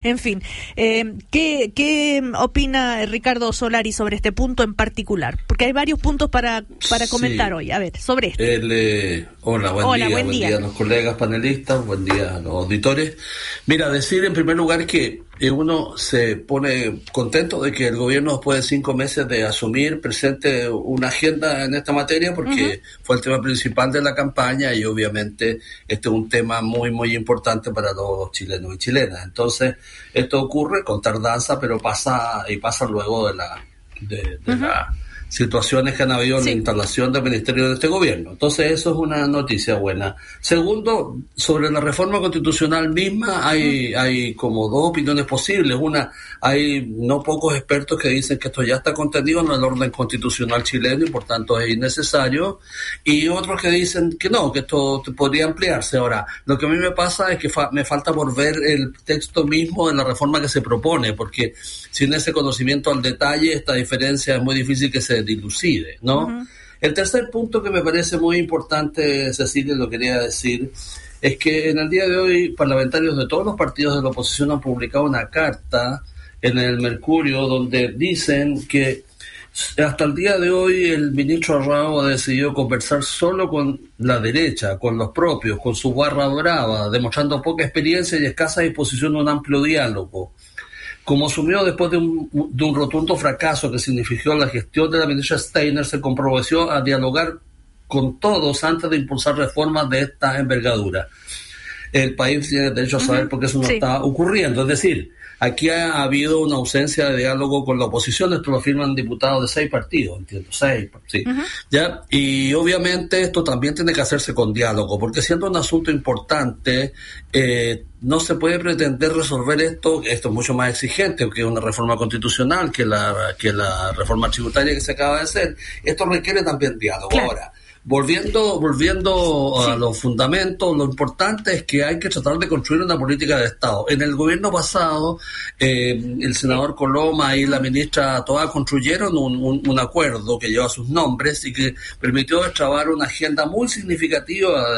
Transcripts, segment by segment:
En fin, ¿qué opina Ricardo Solari sobre este punto en particular? Porque hay varios puntos para comentar hoy. A ver, sobre esto. Hola, buen día a los colegas panelistas, buen día a los auditores. Mira, decir en primer lugar que uno se pone contento de que el gobierno, después de 5 meses de asumir, presente una agenda en esta materia, porque fue el tema principal de la campaña y obviamente este es un tema muy, muy importante para los chilenos y chilenas. Entonces, esto ocurre con tardanza, pero pasa luego de las situaciones que han habido en la instalación del ministerio de este gobierno. Entonces, eso es una noticia buena. Segundo, sobre la reforma constitucional misma, hay como dos opiniones posibles. Una, hay no pocos expertos que dicen que esto ya está contenido en el orden constitucional chileno y por tanto es innecesario, y otros que dicen que no, que esto podría ampliarse. Ahora, lo que a mí me pasa es que me falta por ver el texto mismo de la reforma que se propone, porque sin ese conocimiento al detalle, esta diferencia es muy difícil que se dilucide, ¿no? El tercer punto que me parece muy importante, Cecilia, lo quería decir, es que en el día de hoy parlamentarios de todos los partidos de la oposición han publicado una carta en el Mercurio donde dicen que hasta el día de hoy el ministro Arrao ha decidido conversar solo con la derecha, con los propios, con su barra brava, demostrando poca experiencia y escasa disposición a un amplio diálogo. Como asumió después de un rotundo fracaso que significó la gestión de la ministra Steiner, se comprometió a dialogar con todos antes de impulsar reformas de esta envergadura. El país tiene derecho a saber por qué eso no está ocurriendo. Es decir, aquí ha habido una ausencia de diálogo con la oposición. Esto lo firman diputados de 6 partidos, entiendo, 6, sí. ¿Ya? Y obviamente esto también tiene que hacerse con diálogo, porque siendo un asunto importante, no se puede pretender resolver esto es mucho más exigente que una reforma constitucional, que la reforma tributaria que se acaba de hacer. Esto requiere también diálogo. Claro. Ahora, volviendo a los fundamentos, lo importante es que hay que tratar de construir una política de Estado. En el gobierno pasado, el senador Coloma y la ministra Toá construyeron un acuerdo que lleva sus nombres y que permitió destrabar una agenda muy significativa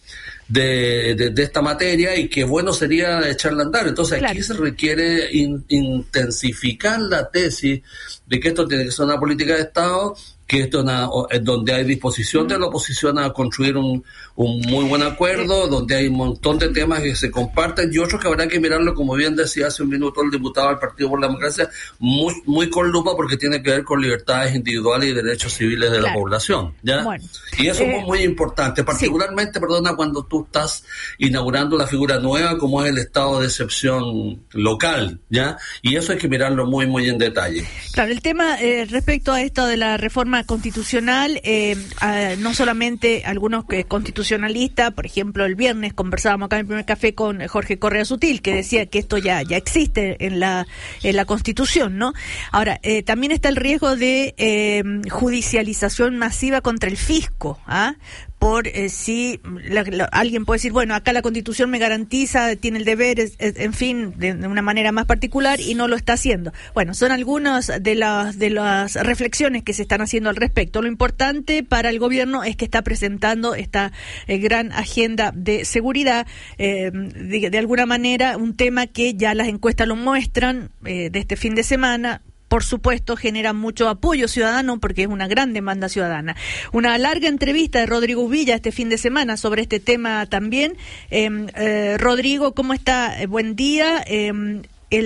de esta materia, y que bueno sería echarla a andar. Entonces aquí se requiere intensificar la tesis de que esto tiene que ser una política de Estado, que esto es donde hay disposición de la oposición a construir un muy buen acuerdo, donde hay un montón de temas que se comparten y otros que habrá que mirarlo, como bien decía hace un minuto el diputado del Partido por la Democracia, muy, muy con lupa, porque tiene que ver con libertades individuales y derechos civiles de la población, ¿ya? Bueno, y eso es muy importante, particularmente, cuando tú estás inaugurando la figura nueva como es el estado de excepción local, ¿ya? Y eso hay que mirarlo muy, muy en detalle. Claro, el tema respecto a esto de la reforma constitucional, no solamente algunos constitucionalistas, por ejemplo, el viernes conversábamos acá en el primer café con Jorge Correa Sutil, que decía que esto ya existe en la Constitución, ¿no? Ahora, también está el riesgo de judicialización masiva contra el fisco, por si alguien puede decir, bueno, acá la Constitución me garantiza, tiene el deber, en fin, de una manera más particular, y no lo está haciendo. Bueno, son algunas de las reflexiones que se están haciendo al respecto. Lo importante para el gobierno es que está presentando esta gran agenda de seguridad, de alguna manera, un tema que ya las encuestas lo muestran de este fin de semana. Por supuesto, genera mucho apoyo ciudadano porque es una gran demanda ciudadana. Una larga entrevista de Rodrigo Villa este fin de semana sobre este tema también. Rodrigo, ¿cómo está? Buen día. En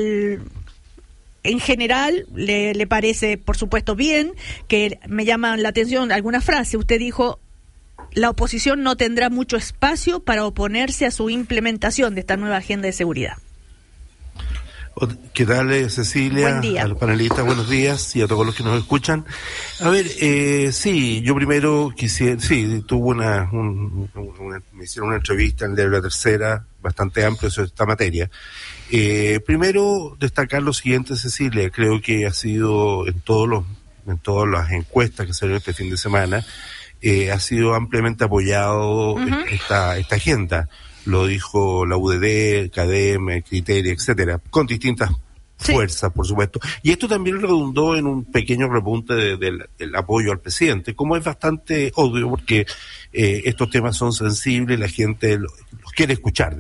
general, le parece, por supuesto, bien, que me llaman la atención alguna frase. Usted dijo, la oposición no tendrá mucho espacio para oponerse a su implementación de esta nueva agenda de seguridad. ¿Qué tal, Cecilia? Buen día. A los panelistas, buenos días, y a todos los que nos escuchan. A ver, sí, yo primero quisiera, me hicieron una entrevista en el diario La Tercera, bastante amplio sobre esta materia. Primero, destacar lo siguiente, Cecilia, creo que ha sido en todas las encuestas que salieron este fin de semana, ha sido ampliamente apoyado esta agenda. Lo dijo la UDD, CADEM, Criteria, etcétera, con distintas fuerzas, por supuesto. Y esto también redundó en un pequeño repunte del apoyo al presidente, como es bastante obvio, porque estos temas son sensibles, la gente los quiere escuchar, digamos.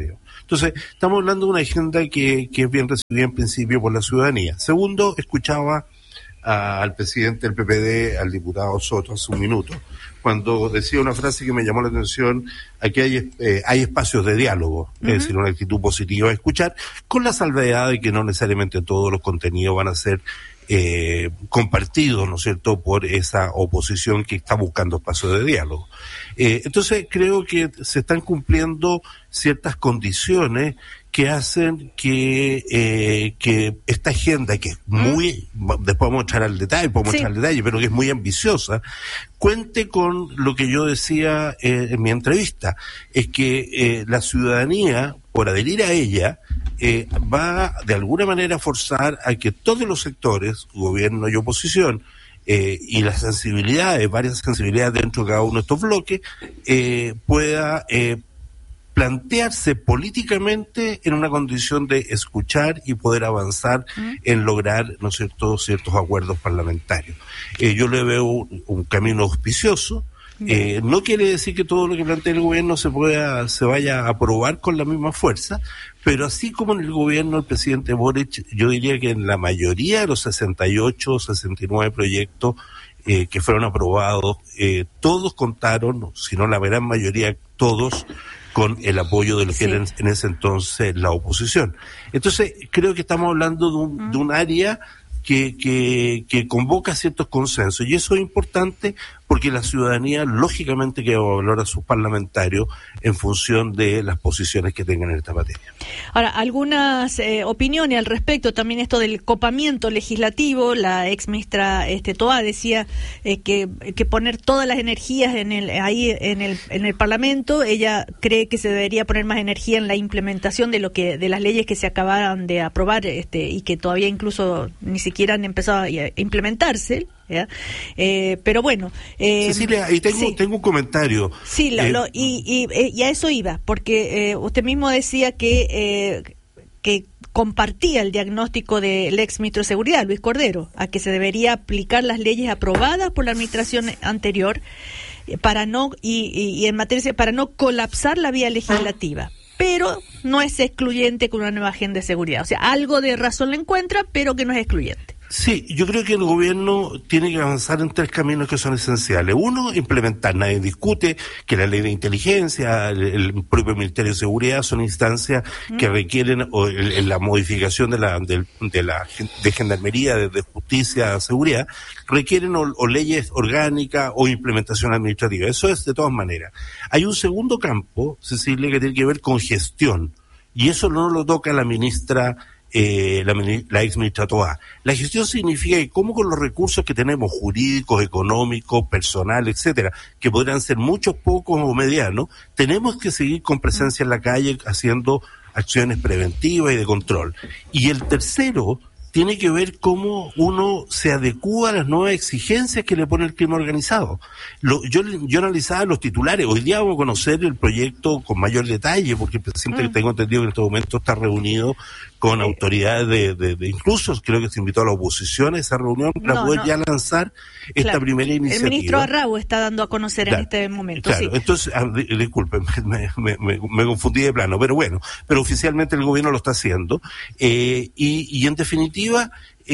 Entonces, estamos hablando de una agenda que es bien recibida en principio por la ciudadanía. Segundo, escuchaba al presidente del PPD, al diputado Soto, hace un minuto, cuando decía una frase que me llamó la atención: aquí hay espacios de diálogo, es decir, una actitud positiva a escuchar, con la salvedad de que no necesariamente todos los contenidos van a ser compartidos, ¿no es cierto?, por esa oposición que está buscando espacios de diálogo. Entonces creo que se están cumpliendo ciertas condiciones que hacen que esta agenda, que es muy, después vamos a echar al detalle, pero que es muy ambiciosa, cuente con lo que yo decía en mi entrevista, es que la ciudadanía, por adherir a ella, va de alguna manera a forzar a que todos los sectores, gobierno y oposición, y las sensibilidades, varias sensibilidades dentro de cada uno de estos bloques, pueda plantearse políticamente en una condición de escuchar y poder avanzar en lograr, ¿no es cierto?, ciertos acuerdos parlamentarios. Yo le veo un camino auspicioso. No quiere decir que todo lo que plantea el gobierno se vaya a aprobar con la misma fuerza, pero así como en el gobierno del presidente Boric, yo diría que en la mayoría de los 68 o 69 proyectos que fueron aprobados, todos contaron, si no la gran mayoría, todos, con el apoyo de lo que era en ese entonces la oposición. Entonces, creo que estamos hablando de un área que convoca ciertos consensos, y eso es importante porque la ciudadanía lógicamente que va a valorar a sus parlamentarios en función de las posiciones que tengan en esta materia. Ahora, algunas opiniones al respecto, también esto del copamiento legislativo. La ex ministra Toá decía que poner todas las energías en el Parlamento. Ella cree que se debería poner más energía en la implementación de las leyes que se acababan de aprobar y que todavía incluso ni siquiera han empezado a implementarse. Pero bueno, Cecilia, y tengo un comentario. Sí, y a eso iba, porque usted mismo decía que compartía el diagnóstico del ex ministro de Seguridad, Luis Cordero, a que se debería aplicar las leyes aprobadas por la administración anterior para no colapsar la vía legislativa. Pero no es excluyente con una nueva agenda de seguridad. O sea, algo de razón le encuentra, pero que no es excluyente. Sí, yo creo que el gobierno tiene que avanzar en 3 caminos que son esenciales. Uno, implementar. Nadie discute que la ley de inteligencia, el propio Ministerio de Seguridad son instancias que requieren la modificación de Gendarmería, de Justicia, Seguridad, requieren o leyes orgánicas o implementación administrativa. Eso es de todas maneras. Hay un segundo campo, Cecilia, que tiene que ver con gestión, y eso no lo toca la ministra la ex ministra Toá. La gestión significa que cómo con los recursos que tenemos, jurídicos, económicos, personal, etcétera, que podrán ser muchos, pocos o medianos, tenemos que seguir con presencia en la calle haciendo acciones preventivas y de control. Y el tercero tiene que ver cómo uno se adecúa a las nuevas exigencias que le pone el crimen organizado. Yo analizaba los titulares. Hoy día vamos a conocer el proyecto con mayor detalle, porque el presidente, que tengo entendido que en este momento está reunido con autoridades de incluso creo que se invitó a la oposición a esa reunión para poder ya lanzar esta primera iniciativa. El ministro Arrau está dando a conocer en este momento. Claro, entonces, disculpen, me confundí de plano, pero oficialmente el gobierno lo está haciendo, y en definitiva,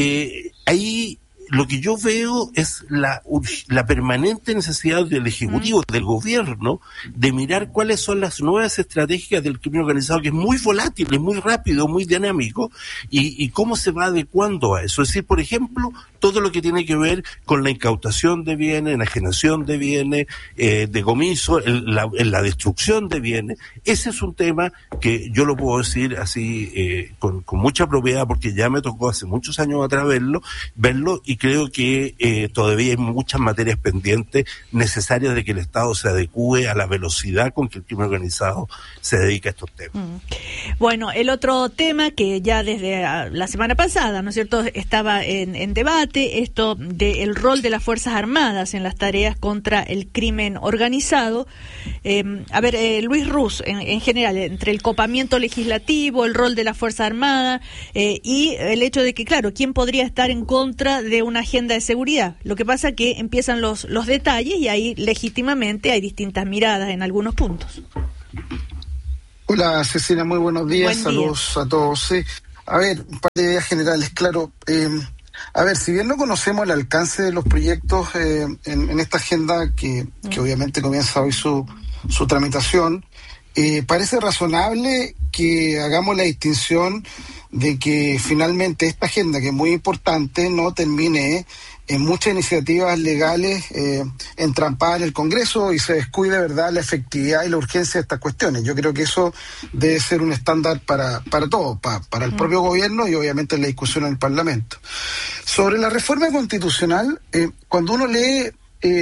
ahí lo que yo veo es la permanente necesidad del Ejecutivo, del Gobierno, de mirar cuáles son las nuevas estrategias del crimen organizado, que es muy volátil, es muy rápido, muy dinámico, y cómo se va adecuando a eso. Es decir, por ejemplo, todo lo que tiene que ver con la incautación de bienes, enajenación de bienes, decomiso, la destrucción de bienes. Ese es un tema que yo lo puedo decir así con mucha propiedad, porque ya me tocó hace muchos años atrás verlo, y creo que todavía hay muchas materias pendientes necesarias de que el Estado se adecúe a la velocidad con que el crimen organizado se dedica a estos temas. Bueno, el otro tema que ya desde la semana pasada, ¿no es cierto?, estaba en debate, esto del rol de las Fuerzas Armadas en las tareas contra el crimen organizado. Luis Ruz, en general, entre el copamiento legislativo, el rol de las Fuerzas Armadas y el hecho de que, claro, ¿quién podría estar en contra de una agenda de seguridad? Lo que pasa que empiezan los detalles y ahí legítimamente hay distintas miradas en algunos puntos. Hola Cecilia, muy buenos días, saludos a todos. Sí. A ver, un par de ideas generales, claro. A ver, si bien no conocemos el alcance de los proyectos en esta agenda que obviamente comienza hoy su tramitación, parece razonable que hagamos la distinción de que finalmente esta agenda, que es muy importante, no termine en muchas iniciativas legales entrampadas en el Congreso y se descuide, ¿verdad?, la efectividad y la urgencia de estas cuestiones. Yo creo que eso debe ser un estándar para todos, para el propio gobierno y obviamente la discusión en el Parlamento. Sobre la reforma constitucional, cuando uno lee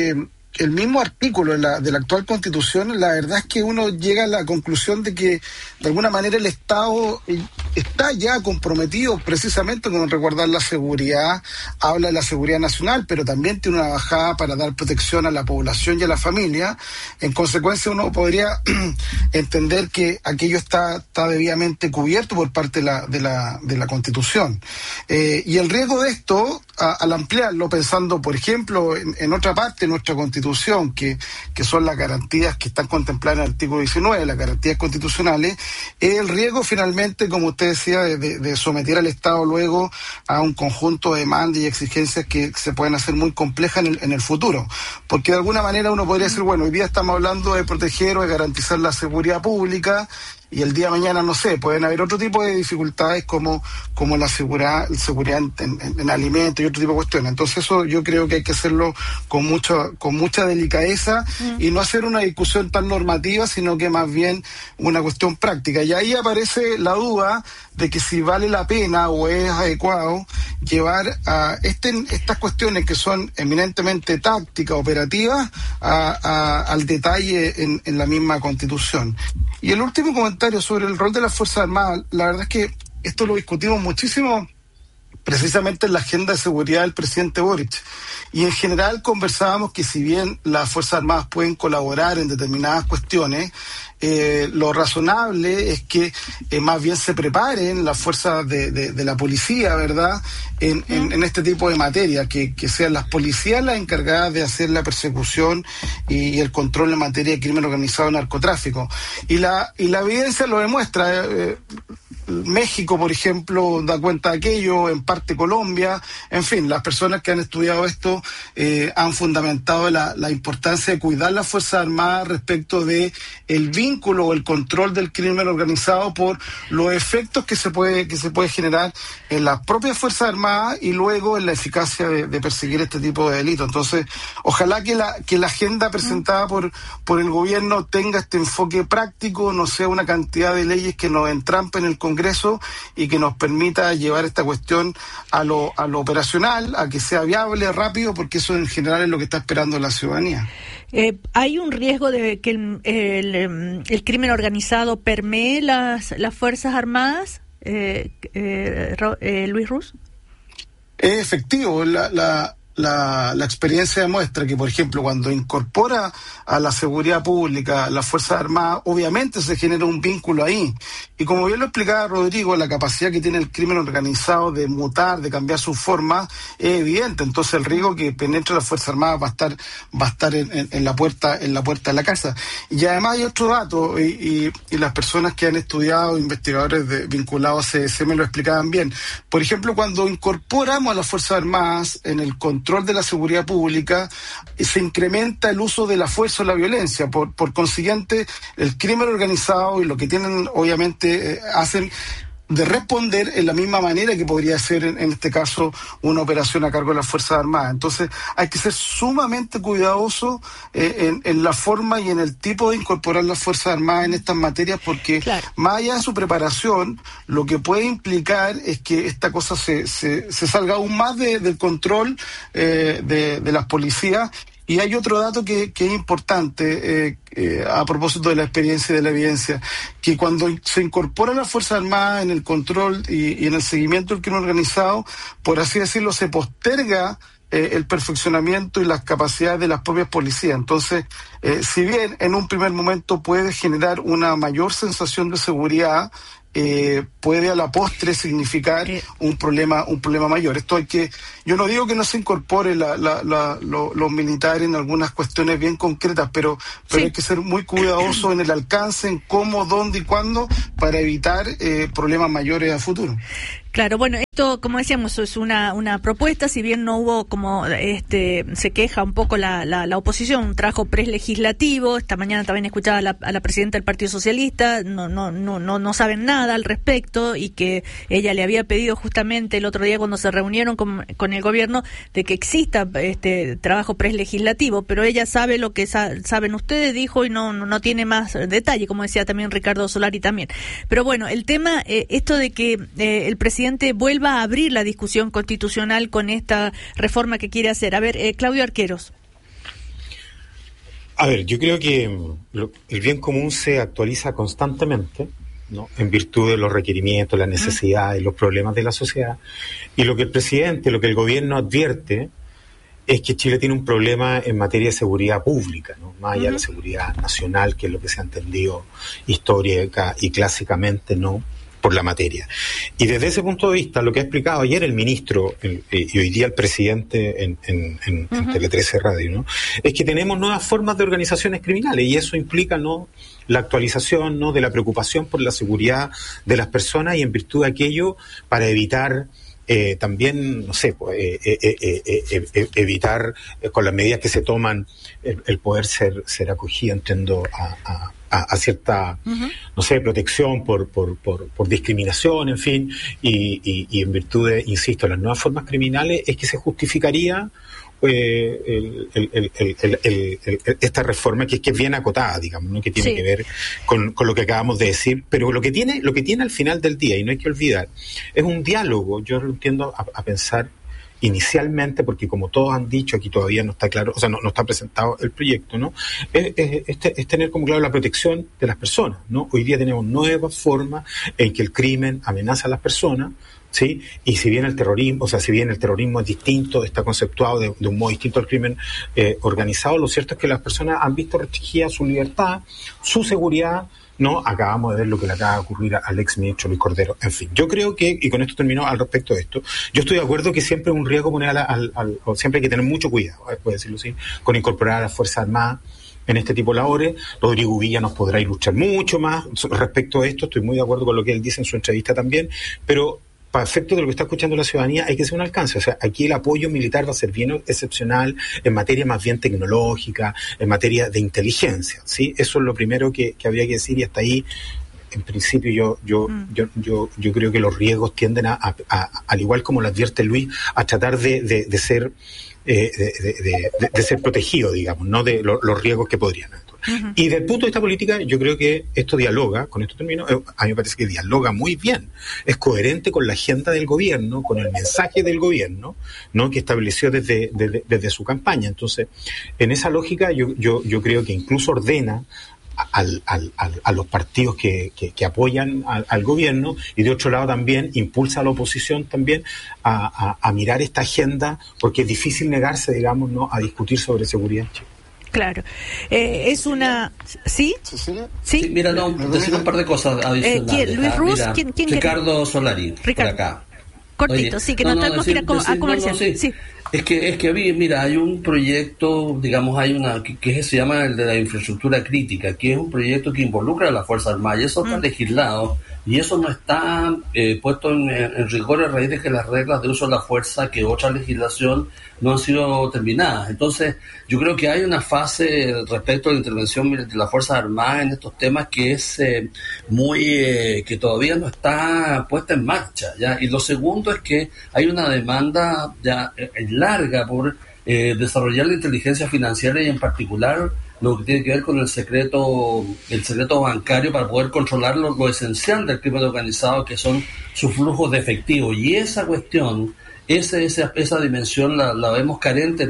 el mismo artículo de la actual Constitución, la verdad es que uno llega a la conclusión de que de alguna manera el Estado está ya comprometido precisamente con resguardar la seguridad, habla de la seguridad nacional, pero también tiene una bajada para dar protección a la población y a la familia. En consecuencia, uno podría entender que aquello está debidamente cubierto por parte de la Constitución. Y el riesgo de esto, al ampliarlo, pensando, por ejemplo, en otra parte de nuestra Constitución, que son las garantías que están contempladas en el artículo 19, las garantías constitucionales, es el riesgo finalmente, como usted decía, de someter al Estado luego a un conjunto de demandas y exigencias que se pueden hacer muy complejas en el futuro. Porque de alguna manera uno podría decir, bueno, hoy día estamos hablando de proteger o de garantizar la seguridad pública, y el día de mañana, no sé, pueden haber otro tipo de dificultades como la seguridad en alimentos y otro tipo de cuestiones. Entonces eso yo creo que hay que hacerlo con mucha delicadeza y no hacer una discusión tan normativa, sino que más bien una cuestión práctica. Y ahí aparece la duda de que si vale la pena o es adecuado llevar a estas cuestiones que son eminentemente tácticas, operativas, al detalle en la misma Constitución. Y el último comentario sobre el rol de las Fuerzas Armadas, la verdad es que esto lo discutimos muchísimo precisamente en la agenda de seguridad del presidente Boric. Y en general conversábamos que si bien las Fuerzas Armadas pueden colaborar en determinadas cuestiones, lo razonable es que más bien se preparen las fuerzas de la policía, ¿verdad?, en este tipo de materia, que sean las policías las encargadas de hacer la persecución y el control en materia de crimen organizado y narcotráfico. Y la evidencia lo demuestra. México, por ejemplo, da cuenta de aquello, en parte Colombia, en fin, las personas que han estudiado esto han fundamentado la importancia de cuidar las Fuerzas Armadas respecto de el vínculo o el control del crimen organizado por los efectos que se puede generar en las propias Fuerzas Armadas y luego en la eficacia de perseguir este tipo de delitos. Entonces, ojalá que la agenda presentada por el gobierno tenga este enfoque práctico, no sea una cantidad de leyes que nos entrampen en el Congreso y que nos permita llevar esta cuestión a lo operacional, a que sea viable, rápido, porque eso en general es lo que está esperando la ciudadanía. ¿Hay un riesgo de que el crimen organizado permee las Fuerzas Armadas, Luis Ruz? Es efectivo. La experiencia demuestra que, por ejemplo, cuando incorpora a la seguridad pública las Fuerzas Armadas, obviamente se genera un vínculo ahí. Y como bien lo explicaba Rodrigo, la capacidad que tiene el crimen organizado de mutar, de cambiar su forma, es evidente. Entonces el riesgo que penetre las Fuerzas Armadas va a estar en la puerta de la casa. Y además hay otro dato, y las personas que han estudiado, investigadores vinculados a CDC me lo explicaban bien. Por ejemplo, cuando incorporamos a las Fuerzas Armadas en el control de la seguridad pública, se incrementa el uso de la fuerza o la violencia. Por consiguiente, el crimen organizado y lo que tienen, obviamente, hacen de responder en la misma manera que podría ser en este caso una operación a cargo de las Fuerzas Armadas. Entonces hay que ser sumamente cuidadoso en la forma y en el tipo de incorporar las Fuerzas Armadas en estas materias, porque claro, más allá de su preparación, lo que puede implicar es que esta cosa se salga aún más del control de las policías. Y hay otro dato que es importante a propósito de la experiencia y de la evidencia, que cuando se incorporan las Fuerzas Armadas en el control y en el seguimiento del crimen organizado, por así decirlo, se posterga el perfeccionamiento y las capacidades de las propias policías. Entonces, si bien en un primer momento puede generar una mayor sensación de seguridad, puede a la postre significar un problema mayor. Yo no digo que no se incorpore los militares en algunas cuestiones bien concretas, pero hay que ser muy cuidadoso en el alcance, en cómo, dónde y cuándo, para evitar problemas mayores a futuro. Claro, bueno, esto, como decíamos, es una propuesta, si bien no hubo como, se queja un poco la oposición, un trabajo prelegislativo. Esta mañana también escuchaba a la presidenta del Partido Socialista, no saben nada al respecto, y que ella le había pedido justamente el otro día cuando se reunieron con el gobierno de que exista trabajo prelegislativo, pero ella sabe lo que saben ustedes, dijo, y no tiene más detalle, como decía también Ricardo Solari también. Pero bueno, el tema, esto de que el presidente vuelva a abrir la discusión constitucional con esta reforma que quiere hacer. A ver, Claudio Arqueros. A ver, yo creo que el bien común se actualiza constantemente, ¿no?, en virtud de los requerimientos, las necesidades, los problemas de la sociedad. Y lo que el presidente, lo que el gobierno advierte es que Chile tiene un problema en materia de seguridad pública, ¿no?, más allá de la seguridad nacional, que es lo que se ha entendido histórica y clásicamente, ¿no?, por la materia. Y desde ese punto de vista, lo que ha explicado ayer el ministro y hoy día el presidente en Tele 13 Radio, ¿no?, es que tenemos nuevas formas de organizaciones criminales, y eso implica, ¿no?, la actualización, ¿no?, de la preocupación por la seguridad de las personas, y en virtud de aquello, para evitar también, no sé, evitar con las medidas que se toman el poder ser acogido, entiendo, a cierta, no sé, protección por discriminación, en fin, y en virtud de, insisto, las nuevas formas criminales, es que se justificaría esta reforma que es bien acotada, digamos, ¿no?, que tiene que ver con lo que acabamos de decir, pero lo que tiene al final del día, y no hay que olvidar, es un diálogo. Yo lo entiendo a pensar inicialmente, porque como todos han dicho, aquí todavía no está claro, o sea, no está presentado el proyecto, ¿no?, es tener como claro la protección de las personas, ¿no? Hoy día tenemos nuevas formas en que el crimen amenaza a las personas, ¿sí? Y si bien el terrorismo es distinto, está conceptuado de un modo distinto al crimen organizado, lo cierto es que las personas han visto restringida su libertad, su seguridad, ¿no? Acabamos de ver lo que le acaba de ocurrir al ex ministro Luis Cordero. En fin, yo creo que, y con esto termino al respecto de esto, yo estoy de acuerdo que siempre es un riesgo poner siempre hay que tener mucho cuidado, puedo decirlo así, con incorporar a las Fuerzas Armadas en este tipo de labores. Rodrigo Villa nos podrá ilustrar mucho más respecto a esto, estoy muy de acuerdo con lo que él dice en su entrevista también, pero para efectos de lo que está escuchando la ciudadanía hay que hacer un alcance. O sea, aquí el apoyo militar va a ser bien excepcional en materia más bien tecnológica, en materia de inteligencia, ¿sí? Eso es lo primero que habría que decir, y hasta ahí, en principio, yo creo que los riesgos tienden al igual como lo advierte Luis, a tratar de ser ser protegido, digamos, no de los riesgos que podrían haber. Y desde el punto de vista política, yo creo que esto dialoga, con esto termino, a mí me parece que dialoga muy bien, es coherente con la agenda del gobierno, con el mensaje del gobierno, ¿no?, que estableció desde su campaña. Entonces, en esa lógica, yo creo que incluso ordena a los partidos que apoyan al gobierno, y de otro lado también impulsa a la oposición también a mirar esta agenda, porque es difícil negarse, digamos, ¿no?, a discutir sobre seguridad en Chile. Claro. Es una... ¿Sí? Sí, mira, decir un par de cosas adicionales. ¿Quién? ¿Luis Ruz? ¿Quién Ricardo Solari, Ricardo. por acá. Cortito. Oye, sí, que nos tenemos que ir a comercial. Sí. Es que mira, hay un proyecto, digamos, que se llama el de la infraestructura crítica, que es un proyecto que involucra a las Fuerzas Armadas, y eso está legislado, y eso no está puesto en rigor a raíz de que las reglas de uso de la fuerza, que otra legislación, no han sido terminadas. Entonces, yo creo que hay una fase respecto a la intervención de las Fuerzas Armadas en estos temas que es que todavía no está puesta en marcha, ¿ya? Y lo segundo es que hay una demanda ya larga por desarrollar la inteligencia financiera, y en particular lo que tiene que ver con el secreto bancario, para poder controlar lo esencial del crimen organizado, que son sus flujos de efectivo. Y esa cuestión, esa dimensión la vemos carente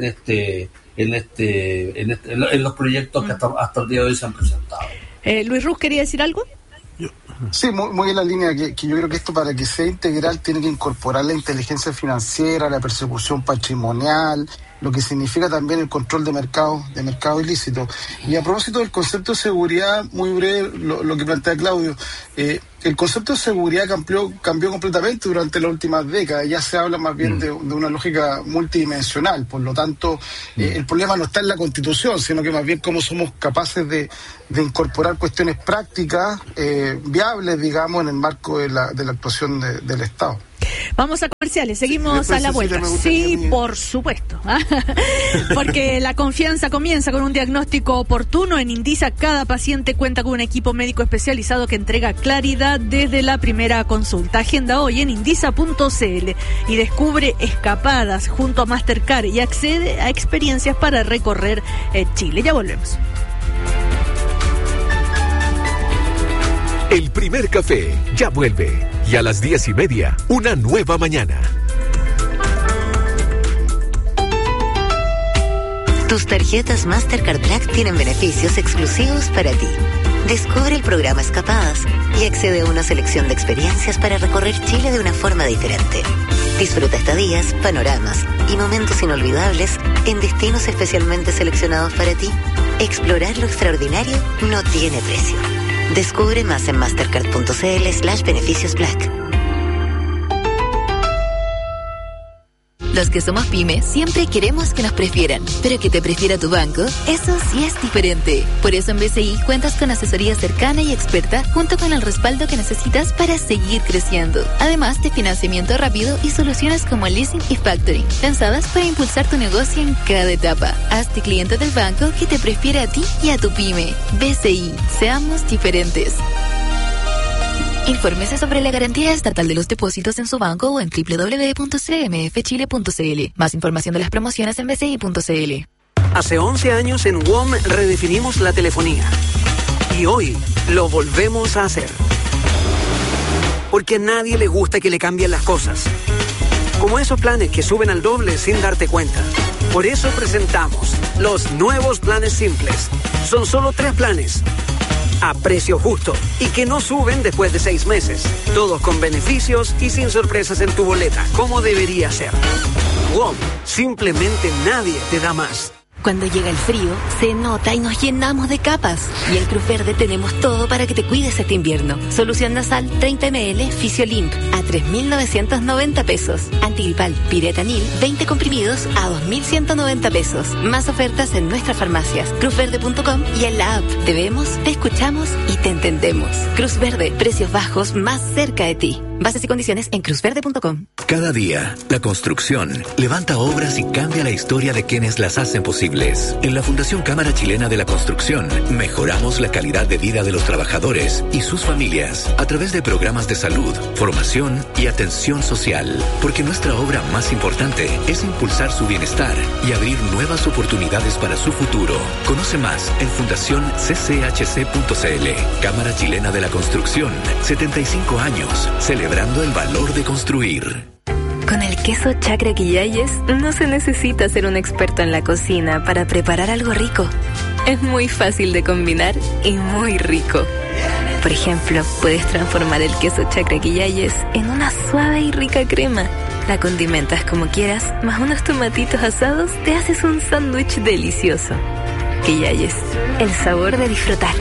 en los proyectos que hasta el día de hoy se han presentado. Luis Ruz, ¿quería decir algo? Sí, muy en la línea que yo creo que esto, para que sea integral, tiene que incorporar la inteligencia financiera, la persecución patrimonial, lo que significa también el control de mercado ilícito. Y a propósito del concepto de seguridad, muy breve, lo que plantea Claudio, el concepto de seguridad cambió completamente durante las últimas décadas. Ya se habla más bien de una lógica multidimensional. Por lo tanto, el problema no está en la Constitución, sino que más bien cómo somos capaces de incorporar cuestiones prácticas, viables, digamos, en el marco de la actuación del Estado. Vamos a comerciales, seguimos a la vuelta. Sí, por supuesto. Porque la confianza comienza con un diagnóstico oportuno. En Indisa, cada paciente cuenta con un equipo médico especializado que entrega claridad desde la primera consulta. Agenda hoy en indisa.cl y descubre escapadas junto a Mastercard y accede a experiencias para recorrer Chile. Ya volvemos. El primer café ya vuelve. Y a las 10:30, una nueva mañana. Tus tarjetas Mastercard Black tienen beneficios exclusivos para ti. Descubre el programa Escapadas y accede a una selección de experiencias para recorrer Chile de una forma diferente. Disfruta estadías, panoramas y momentos inolvidables en destinos especialmente seleccionados para ti. Explorar lo extraordinario no tiene precio. Descubre más en mastercard.cl/beneficios Black. Los que somos pymes siempre queremos que nos prefieran, pero que te prefiera tu banco, eso sí es diferente. Por eso en BCI cuentas con asesoría cercana y experta junto con el respaldo que necesitas para seguir creciendo. Además de financiamiento rápido y soluciones como leasing y factoring, pensadas para impulsar tu negocio en cada etapa. Hazte cliente del banco que te prefiere a ti y a tu pyme. BCI, seamos diferentes. Infórmese sobre la garantía estatal de los depósitos en su banco o en www.cmfchile.cl. Más información de las promociones en bci.cl. Hace 11 años en WOM redefinimos la telefonía. Y hoy lo volvemos a hacer. Porque a nadie le gusta que le cambien las cosas. Como esos planes que suben al doble sin darte cuenta. Por eso presentamos los nuevos planes simples. Son solo 3 planes. A precio justo y que no suben después de 6 meses. Todos con beneficios y sin sorpresas en tu boleta, como debería ser. WOM, simplemente nadie te da más. Cuando llega el frío, se nota y nos llenamos de capas. Y en Cruz Verde tenemos todo para que te cuides este invierno. Solución nasal 30 ml Fisiolink a 3.990 pesos. Antigripal Piretanil 20 comprimidos a 2.190 pesos. Más ofertas en nuestras farmacias, cruzverde.com y en la app. Te vemos, te escuchamos y te entendemos. Cruz Verde, precios bajos más cerca de ti. Bases y condiciones en cruzverde.com. Cada día, la construcción levanta obras y cambia la historia de quienes las hacen posibles. En la Fundación Cámara Chilena de la Construcción, mejoramos la calidad de vida de los trabajadores y sus familias a través de programas de salud, formación y atención social. Porque nuestra obra más importante es impulsar su bienestar y abrir nuevas oportunidades para su futuro. Conoce más en fundacionccHC.cl. Cámara Chilena de la Construcción, 75 años, celebrando el valor de construir. Con el queso Chacra Quillayes no se necesita ser un experto en la cocina para preparar algo rico. Es muy fácil de combinar y muy rico. Por ejemplo, puedes transformar el queso Chacra Quillayes en una suave y rica crema. La condimentas como quieras, más unos tomatitos asados, te haces un sándwich delicioso. Quillayes, el sabor de disfrutar.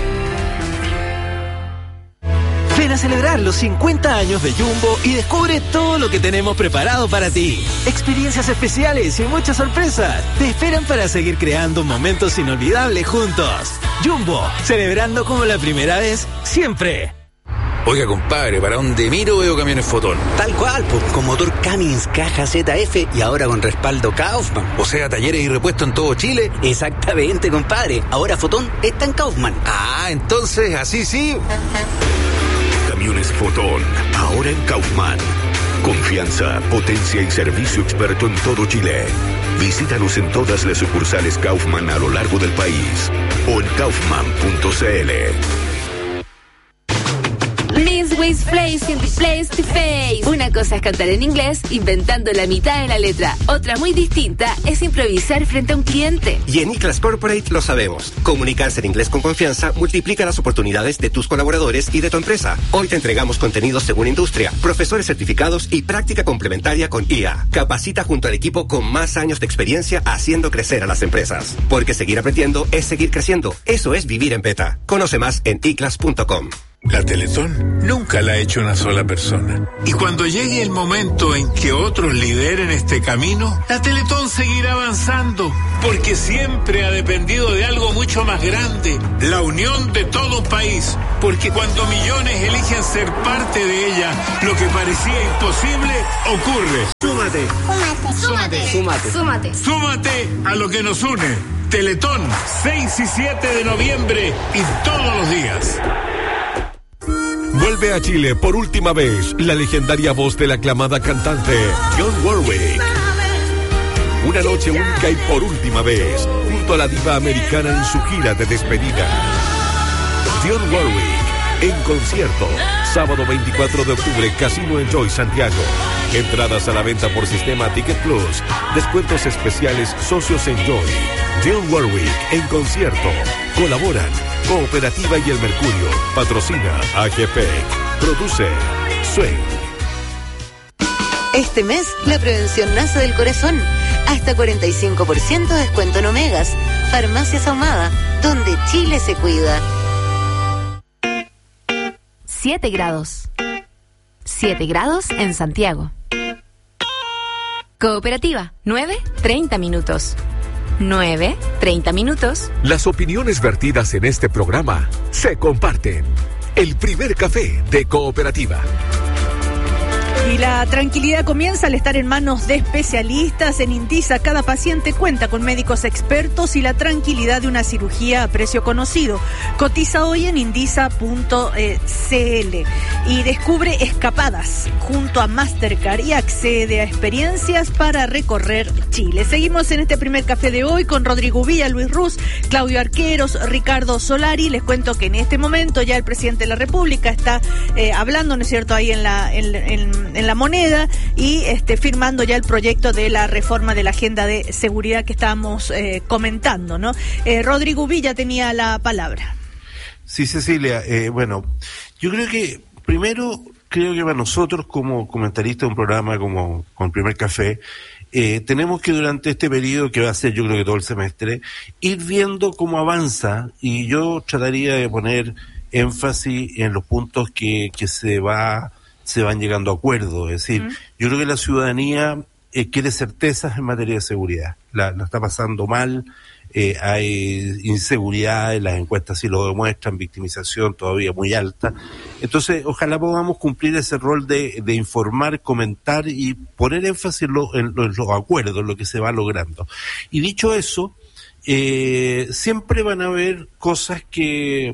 Ven a celebrar los 50 años de Jumbo y descubre todo lo que tenemos preparado para ti. Experiencias especiales y muchas sorpresas te esperan para seguir creando momentos inolvidables juntos. Jumbo, celebrando como la primera vez, siempre. Oiga, compadre, ¿para dónde miro veo camiones Fotón? Tal cual, pues, con motor Cummins, caja ZF y ahora con respaldo Kaufman. O sea, talleres y repuestos en todo Chile. Exactamente, compadre. Ahora Fotón está en Kaufman. Ah, entonces, así sí. Camiones Fotón, ahora en Kaufman. Confianza, potencia y servicio experto en todo Chile. Visítanos en todas las sucursales Kaufman a lo largo del país o en kaufman.cl. Miss Ways Place in the place to face. Una cosa es cantar en inglés inventando la mitad de la letra. Otra muy distinta es improvisar frente a un cliente. Y en iClass Corporate lo sabemos. Comunicarse en inglés con confianza multiplica las oportunidades de tus colaboradores y de tu empresa. Hoy te entregamos contenidos según industria, profesores certificados y práctica complementaria con IA. Capacita junto al equipo con más años de experiencia haciendo crecer a las empresas. Porque seguir aprendiendo es seguir creciendo. Eso es vivir en beta. Conoce más en iClass.com. La Teletón nunca la ha hecho una sola persona. Y cuando llegue el momento en que otros lideren este camino, la Teletón seguirá avanzando, porque siempre ha dependido de algo mucho más grande, la unión de todo un país. Porque cuando millones eligen ser parte de ella, lo que parecía imposible ocurre. Súmate. Súmate. Súmate. Súmate. Súmate a lo que nos une. Teletón, 6 y 7 de noviembre y todos los días. Vuelve a Chile por última vez la legendaria voz de la aclamada cantante Dionne Warwick. Una noche única y por última vez, junto a la diva americana en su gira de despedida. Dionne Warwick en concierto, sábado 24 de octubre, Casino Enjoy Santiago. Entradas a la venta por sistema Ticket Plus. Descuentos especiales Socios Enjoy. Dionne Warwick en concierto. Colaboran Cooperativa y El Mercurio. Patrocina AGP. Produce Swing. Este mes, la prevención nace del corazón. Hasta 45% de descuento en Omegas. Farmacias Ahumada, donde Chile se cuida. 7 grados. 7 grados en Santiago. Cooperativa, 9:30 minutos. 9:30 minutos. Las opiniones vertidas en este programa se comparten. El primer café de Cooperativa. Y la tranquilidad comienza al estar en manos de especialistas. En Indisa, cada paciente cuenta con médicos expertos y la tranquilidad de una cirugía a precio conocido. Cotiza hoy en indisa.cl y descubre escapadas junto a Mastercard y accede a experiencias para recorrer Chile. Seguimos en este primer café de hoy con Rodrigo Villa, Luis Ruz, Claudio Arqueros, Ricardo Solari. Les cuento que en este momento ya el presidente de la República está hablando, ¿no es cierto?, ahí en la Moneda y firmando ya el proyecto de la reforma de la agenda de seguridad que estábamos comentando, ¿no? Rodrigo Villa tenía la palabra. Sí, Cecilia, bueno, yo creo que primero, para nosotros como comentaristas de un programa como con Primer Café, tenemos que durante este periodo, que va a ser yo creo que todo el semestre, ir viendo cómo avanza, y yo trataría de poner énfasis en los puntos que se van llegando a acuerdos. Es decir, yo creo que la ciudadanía quiere certezas en materia de seguridad. La está pasando mal, hay inseguridad, las encuestas sí lo demuestran, victimización todavía muy alta. Entonces, ojalá podamos cumplir ese rol de informar, comentar y poner énfasis en los acuerdos, en lo que se va logrando. Y dicho eso, siempre van a haber cosas que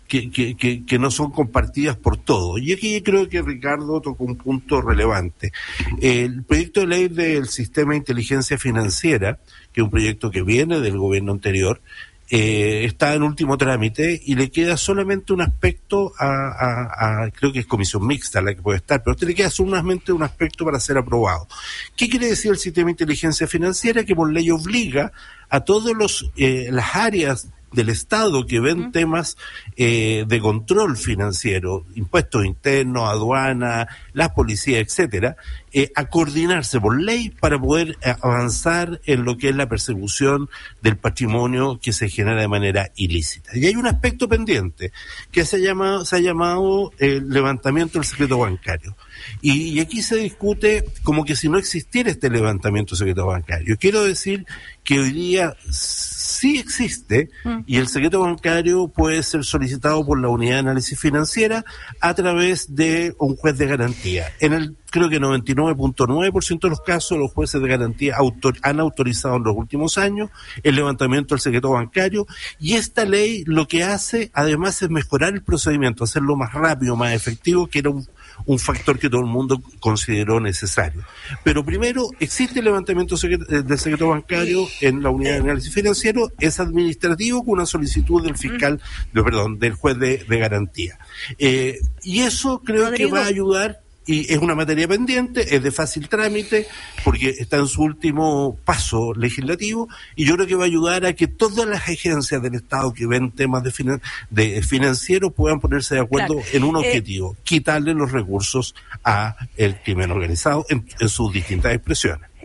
no son compartidas por todos. Y aquí creo que Ricardo tocó un punto relevante. El proyecto de ley del sistema de inteligencia financiera, que es un proyecto que viene del gobierno anterior, está en último trámite y le queda solamente un aspecto creo que es comisión mixta la que puede estar, pero le queda solamente un aspecto para ser aprobado. ¿Qué quiere decir el sistema de inteligencia financiera? Que por ley obliga a todos las áreas del Estado que ven temas de control financiero, impuestos internos, aduana, las policías, etcétera, a coordinarse por ley para poder avanzar en lo que es la persecución del patrimonio que se genera de manera ilícita. Y hay un aspecto pendiente que se ha llamado el levantamiento del secreto bancario. Y aquí se discute como que si no existiera este levantamiento del secreto bancario. Quiero decir que hoy día sí existe, y el secreto bancario puede ser solicitado por la unidad de análisis financiera a través de un juez de garantía. Creo que 99.9% de los casos los jueces de garantía han autorizado en los últimos años el levantamiento del secreto bancario, y esta ley lo que hace además es mejorar el procedimiento, hacerlo más rápido, más efectivo, que era un factor que todo el mundo consideró necesario. Pero primero, existe el levantamiento del secreto bancario en la unidad de análisis financiero, es administrativo con una solicitud del fiscal, del juez de garantía. Y eso creo que va a ayudar. Y es una materia pendiente, es de fácil trámite, porque está en su último paso legislativo, y yo creo que va a ayudar a que todas las agencias del Estado que ven temas de financieros puedan ponerse de acuerdo en un objetivo: quitarle los recursos a el crimen organizado en sus distintas expresiones.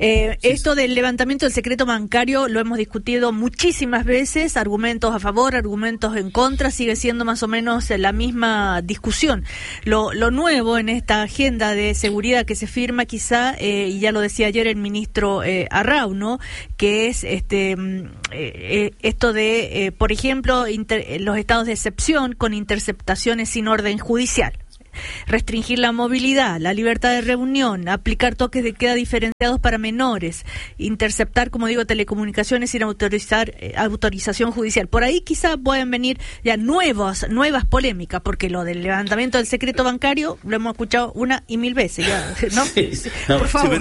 Esto del levantamiento del secreto bancario lo hemos discutido muchísimas veces, argumentos a favor, argumentos en contra, sigue siendo más o menos la misma discusión. Lo nuevo en esta agenda de seguridad que se firma quizá, y ya lo decía ayer el ministro Arrau, ¿no?, que es esto de, por ejemplo, los estados de excepción con interceptaciones sin orden judicial. Restringir la movilidad, la libertad de reunión, aplicar toques de queda diferenciados para menores, interceptar, como digo, telecomunicaciones sin autorización judicial. Por ahí quizá pueden venir ya nuevas polémicas, porque lo del levantamiento del secreto bancario lo hemos escuchado una y mil veces, ya, ¿no? Sí, por favor,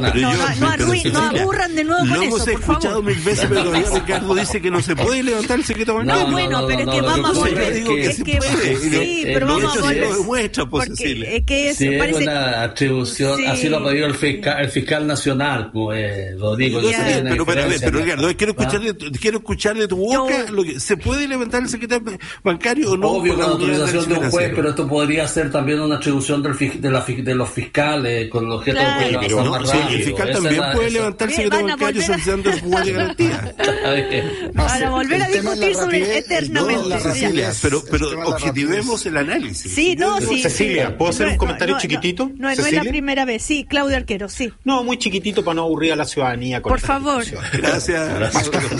no aburran de nuevo con eso, por favor. Lo hemos escuchado mil veces, pero todavía Ricardo dice que no se puede levantar el secreto bancario. Pero es que vamos a volver. Sí, pero vamos a volver. Porque es que es una atribución, así lo ha pedido el fiscal nacional, Rodrigo. Pero Ricardo, quiero escuchar de tu boca lo que se puede levantar el secretario bancario o no. Obvio, con la autorización de un juez, pero esto podría ser también una atribución de los fiscales con el objeto de el fiscal también puede levantar el secretario bancario solicitando el juez de garantía. Para volver a discutir sobre eternamente. Cecilia, pero objetivemos el análisis. Sí, Cecilia, ¿puedo hacer un comentario chiquitito? No es la primera vez. Sí, Claudio Arquero, sí. No, muy chiquitito para no aburrir a la ciudadanía. Por favor. Gracias.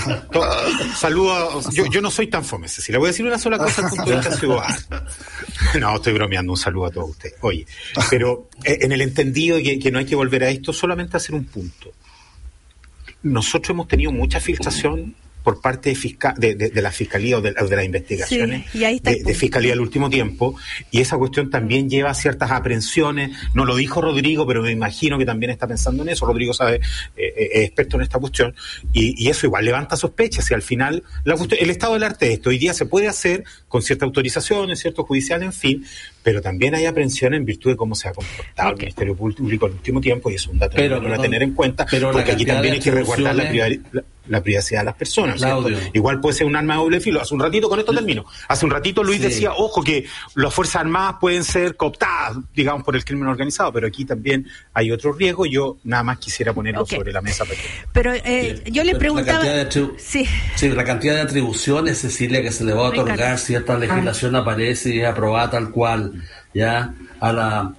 Saludos. Yo no soy tan fome, Cecilia. Voy a decir una sola cosa al punto de vista ciudadano. No, estoy bromeando. Un saludo a todos ustedes. Oye, pero en el entendido de que no hay que volver a esto, solamente hacer un punto. Nosotros hemos tenido mucha filtración por parte de la Fiscalía o de las investigaciones de Fiscalía del último tiempo, y esa cuestión también lleva a ciertas aprehensiones. No lo dijo Rodrigo, pero me imagino que también está pensando en eso. Rodrigo sabe, es experto en esta cuestión, y eso igual levanta sospechas, y al final el estado del arte de esto hoy día se puede hacer con cierta autorización, cierto judicial, en fin, pero también hay aprehensiones en virtud de cómo se ha comportado el Ministerio Público en el último tiempo, y es un dato que hay que tener en cuenta, porque aquí también hay que resguardar la privacidad de las personas, ¿cierto? Igual puede ser un arma de doble filo. Hace un ratito, con esto termino, Luis decía, ojo, que las Fuerzas Armadas pueden ser cooptadas, digamos, por el crimen organizado, pero aquí también hay otro riesgo. Yo nada más quisiera ponerlo sobre la mesa. Pero yo le preguntaba... La cantidad de atribuciones, Cecilia, que se le va a otorgar si esta legislación aparece y es aprobada tal cual, ya a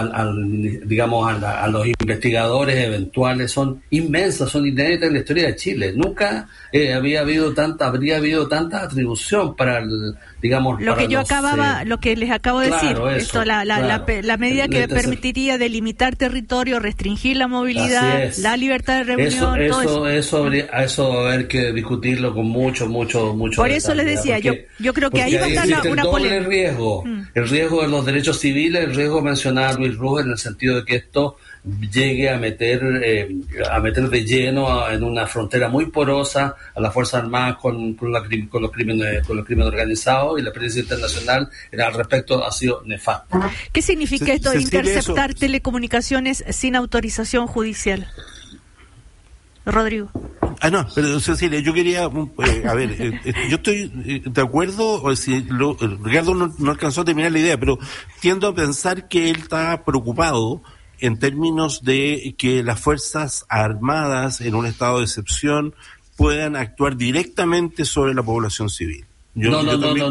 los investigadores eventuales son inmensas, son inéditas en la historia de Chile. Nunca habría habido tanta atribución para lo que les acabo de decir. Esto, la medida que permitiría delimitar territorio, restringir la movilidad, la libertad de reunión, eso va a haber que discutirlo con mucho por eso les decía, yo creo que ahí va a estar una polémica. El riesgo de los derechos civiles, el riesgo mencionado a Luis Ruz, en el sentido de que esto llegue a meter de lleno en una frontera muy porosa a las Fuerzas Armadas con los crímenes organizados, y la experiencia internacional al respecto ha sido nefasta. ¿Qué significa esto de interceptar telecomunicaciones sin autorización judicial? Rodrigo. Pero Cecilia, yo quería, yo estoy de acuerdo, Ricardo no alcanzó a terminar la idea, pero tiendo a pensar que él está preocupado en términos de que las Fuerzas Armadas en un estado de excepción puedan actuar directamente sobre la población civil. No.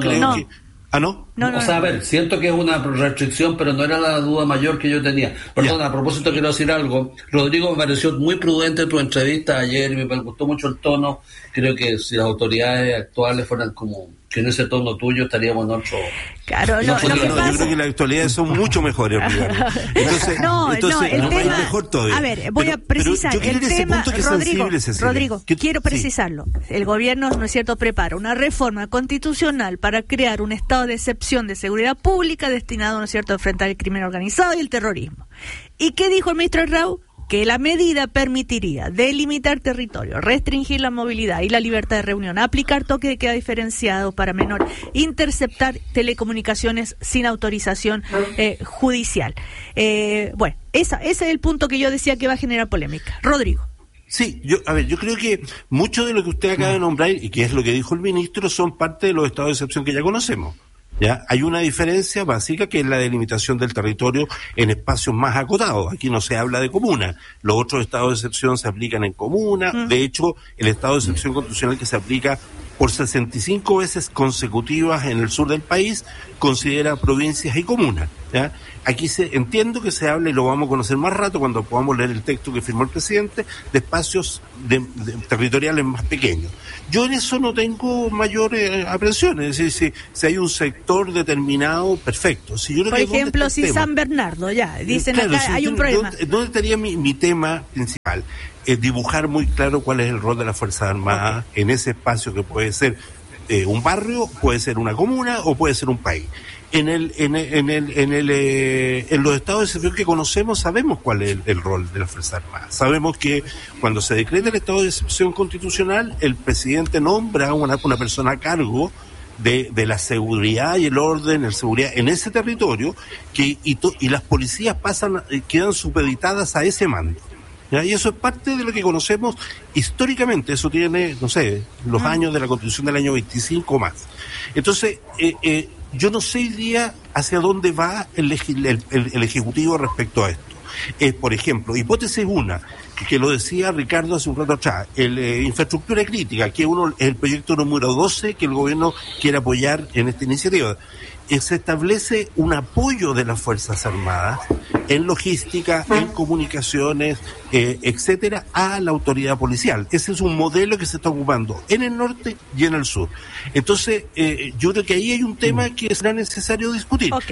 ¿No? O sea, a ver, siento que es una restricción, pero no era la duda mayor que yo tenía. Perdón, a propósito quiero decir algo. Rodrigo, me pareció muy prudente tu entrevista ayer, y me gustó mucho el tono. Creo que si las autoridades actuales fueran como que en ese tono tuyo estaríamos en otro... Claro, yo creo que las actualidades son mucho mejores. Entonces el tema... mejor todavía. A ver, voy a precisar el tema, Rodrigo, quiero precisarlo. El gobierno, ¿no es cierto?, prepara una reforma constitucional para crear un estado de excepción de seguridad pública destinado, ¿no es cierto?, a enfrentar el crimen organizado y el terrorismo. ¿Y qué dijo el ministro Arrau? Que la medida permitiría delimitar territorio, restringir la movilidad y la libertad de reunión, aplicar toque de queda diferenciado para menores, interceptar telecomunicaciones sin autorización judicial. Ese es el punto que yo decía que va a generar polémica. Rodrigo. Sí, yo creo que mucho de lo que usted acaba de nombrar, y que es lo que dijo el ministro, son parte de los estados de excepción que ya conocemos. ¿Ya? Hay una diferencia básica que es la delimitación del territorio en espacios más acotados. Aquí no se habla de comuna. Los otros estados de excepción se aplican en comuna. De hecho, el estado de excepción constitucional que se aplica por 65 veces consecutivas en el sur del país considera provincias y comunas. ¿Ya? Aquí entiendo que se habla, y lo vamos a conocer más rato cuando podamos leer el texto que firmó el presidente, de espacios territoriales más pequeños. Yo en eso no tengo mayor aprensión, es decir, si hay un sector determinado, perfecto. Si yo por ejemplo, si San Bernardo, ya, dicen claro, acá hay un problema. ¿Dónde estaría mi tema principal? Dibujar muy claro cuál es el rol de las Fuerzas Armadas en ese espacio que puede ser un barrio, puede ser una comuna o puede ser un país. En los estados de excepción que conocemos sabemos cuál es el rol de las Fuerzas Armadas. Sabemos que cuando se decreta el estado de excepción constitucional, el presidente nombra a una persona a cargo de la seguridad y el orden, la seguridad en ese territorio, y las policías quedan supeditadas a ese mando. ¿Ya? Y eso es parte de lo que conocemos históricamente. Eso tiene, no sé, los años de la Constitución del año 25 más. Entonces, yo no sé hoy día hacia dónde va el Ejecutivo respecto a esto. Por ejemplo, hipótesis una, que lo decía Ricardo hace un rato atrás, infraestructura crítica, que es el proyecto número 12 que el gobierno quiere apoyar en esta iniciativa. Se establece un apoyo de las Fuerzas Armadas en logística, en comunicaciones, etcétera, a la autoridad policial. Ese es un modelo que se está ocupando en el norte y en el sur. Entonces, yo creo que ahí hay un tema que será necesario discutir. Okay.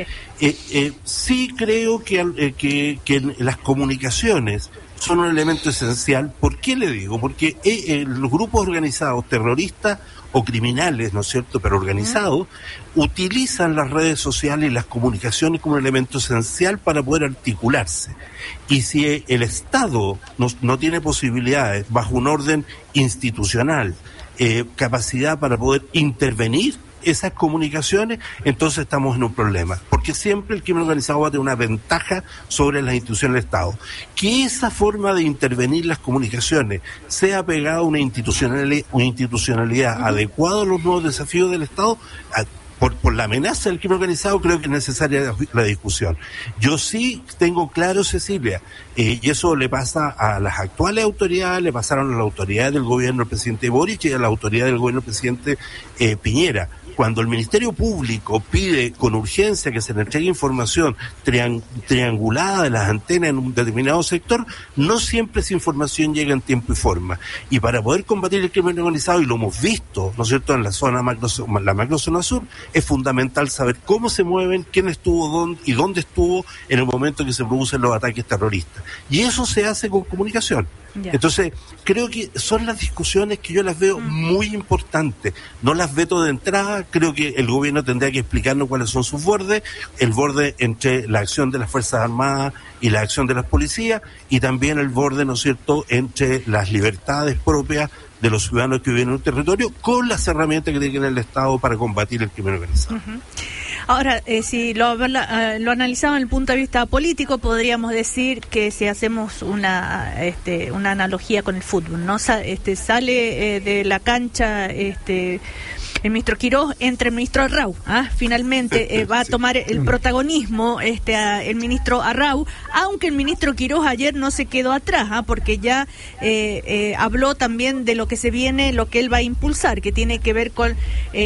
Sí creo que las comunicaciones son un elemento esencial. ¿Por qué le digo? Porque los grupos organizados terroristas o criminales, ¿no es cierto?, pero organizados, utilizan las redes sociales y las comunicaciones como un elemento esencial para poder articularse. Y si el Estado no tiene posibilidades, bajo un orden institucional, capacidad para poder intervenir esas comunicaciones, entonces estamos en un problema, porque siempre el crimen organizado va a tener una ventaja sobre las instituciones del Estado. Que esa forma de intervenir las comunicaciones sea pegada a una institucionalidad adecuada a los nuevos desafíos del Estado, por la amenaza del crimen organizado, creo que es necesaria la discusión. Yo sí tengo claro, Cecilia, y eso le pasa a las actuales autoridades, le pasaron a la autoridad del gobierno del presidente Boric y a la autoridad del gobierno del presidente Piñera. Cuando el Ministerio Público pide con urgencia que se le entregue información triangulada de las antenas en un determinado sector, no siempre esa información llega en tiempo y forma. Y para poder combatir el crimen organizado, y lo hemos visto, ¿no es cierto?, en la macrozona sur, es fundamental saber cómo se mueven, quién estuvo dónde y dónde estuvo en el momento en que se producen los ataques terroristas. Y eso se hace con comunicación. Yeah. Entonces, creo que son las discusiones que yo las veo muy importantes. No las veto de entrada, creo que el gobierno tendría que explicarnos cuáles son sus bordes, el borde entre la acción de las Fuerzas Armadas y la acción de las policías, y también el borde, ¿no es cierto?, entre las libertades propias de los ciudadanos que viven en un territorio con las herramientas que tiene el Estado para combatir el crimen organizado. Ahora, si lo analizamos desde el punto de vista político, podríamos decir que si hacemos una analogía con el fútbol, ¿no? Sale de la cancha el ministro Quirós, entra el ministro Arrau, finalmente va a tomar el protagonismo el ministro Arrau, aunque el ministro Quirós ayer no se quedó atrás, porque ya habló también de lo que se viene, lo que él va a impulsar, que tiene que ver con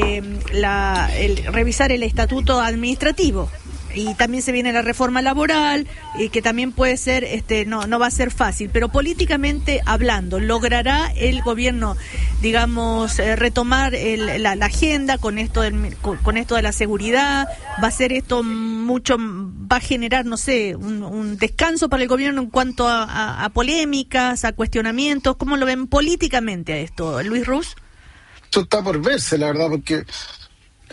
revisar el estatuto administrativo. Y también se viene la reforma laboral, que también puede ser, no va a ser fácil, pero políticamente hablando, ¿logrará el gobierno, digamos, retomar la agenda con esto de la seguridad? ¿Va a ser esto va a generar, no sé, un descanso para el gobierno en cuanto a polémicas, a cuestionamientos? ¿Cómo lo ven políticamente a esto, Luis Ruz? Esto está por verse, la verdad, porque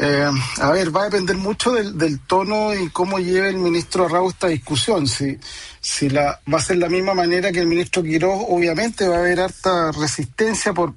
va a depender mucho del tono y cómo lleve el ministro Arrau esta discusión. Si va a ser la misma manera que el ministro Quiroz, obviamente va a haber harta resistencia por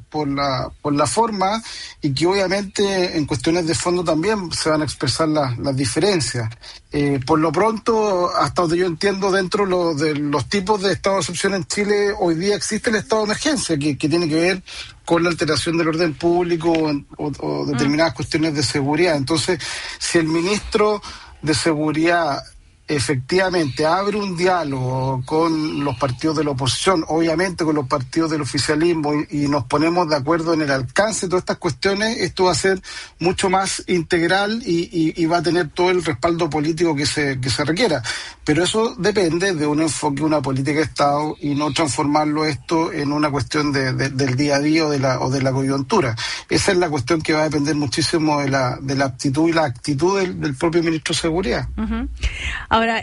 la forma, y que obviamente en cuestiones de fondo también se van a expresar las diferencias. Por lo pronto, hasta donde yo entiendo, dentro de los tipos de estado de excepción en Chile, hoy día existe el estado de emergencia, que tiene que ver con la alteración del orden público o determinadas cuestiones de seguridad. Entonces, si el ministro de Seguridad efectivamente abre un diálogo con los partidos de la oposición, obviamente con los partidos del oficialismo, y nos ponemos de acuerdo en el alcance de todas estas cuestiones, esto va a ser mucho más integral y va a tener todo el respaldo político que se requiera. Pero eso depende de un enfoque, una política de Estado, y no transformarlo esto en una cuestión del día a día o de la coyuntura. Esa es la cuestión que va a depender muchísimo de la actitud y la actitud del propio ministro de Seguridad. Uh-huh. Ahora,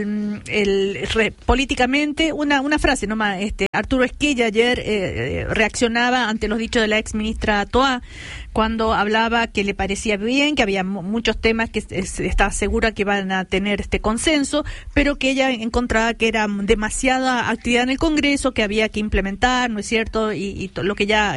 políticamente, una frase nomás, Arturo Esquella ayer reaccionaba ante los dichos de la ex ministra Toá, cuando hablaba que le parecía bien, que había muchos temas que estaba segura que van a tener este consenso, pero que ella encontraba que era demasiada actividad en el Congreso, que había que implementar, ¿no es cierto? Y lo que ya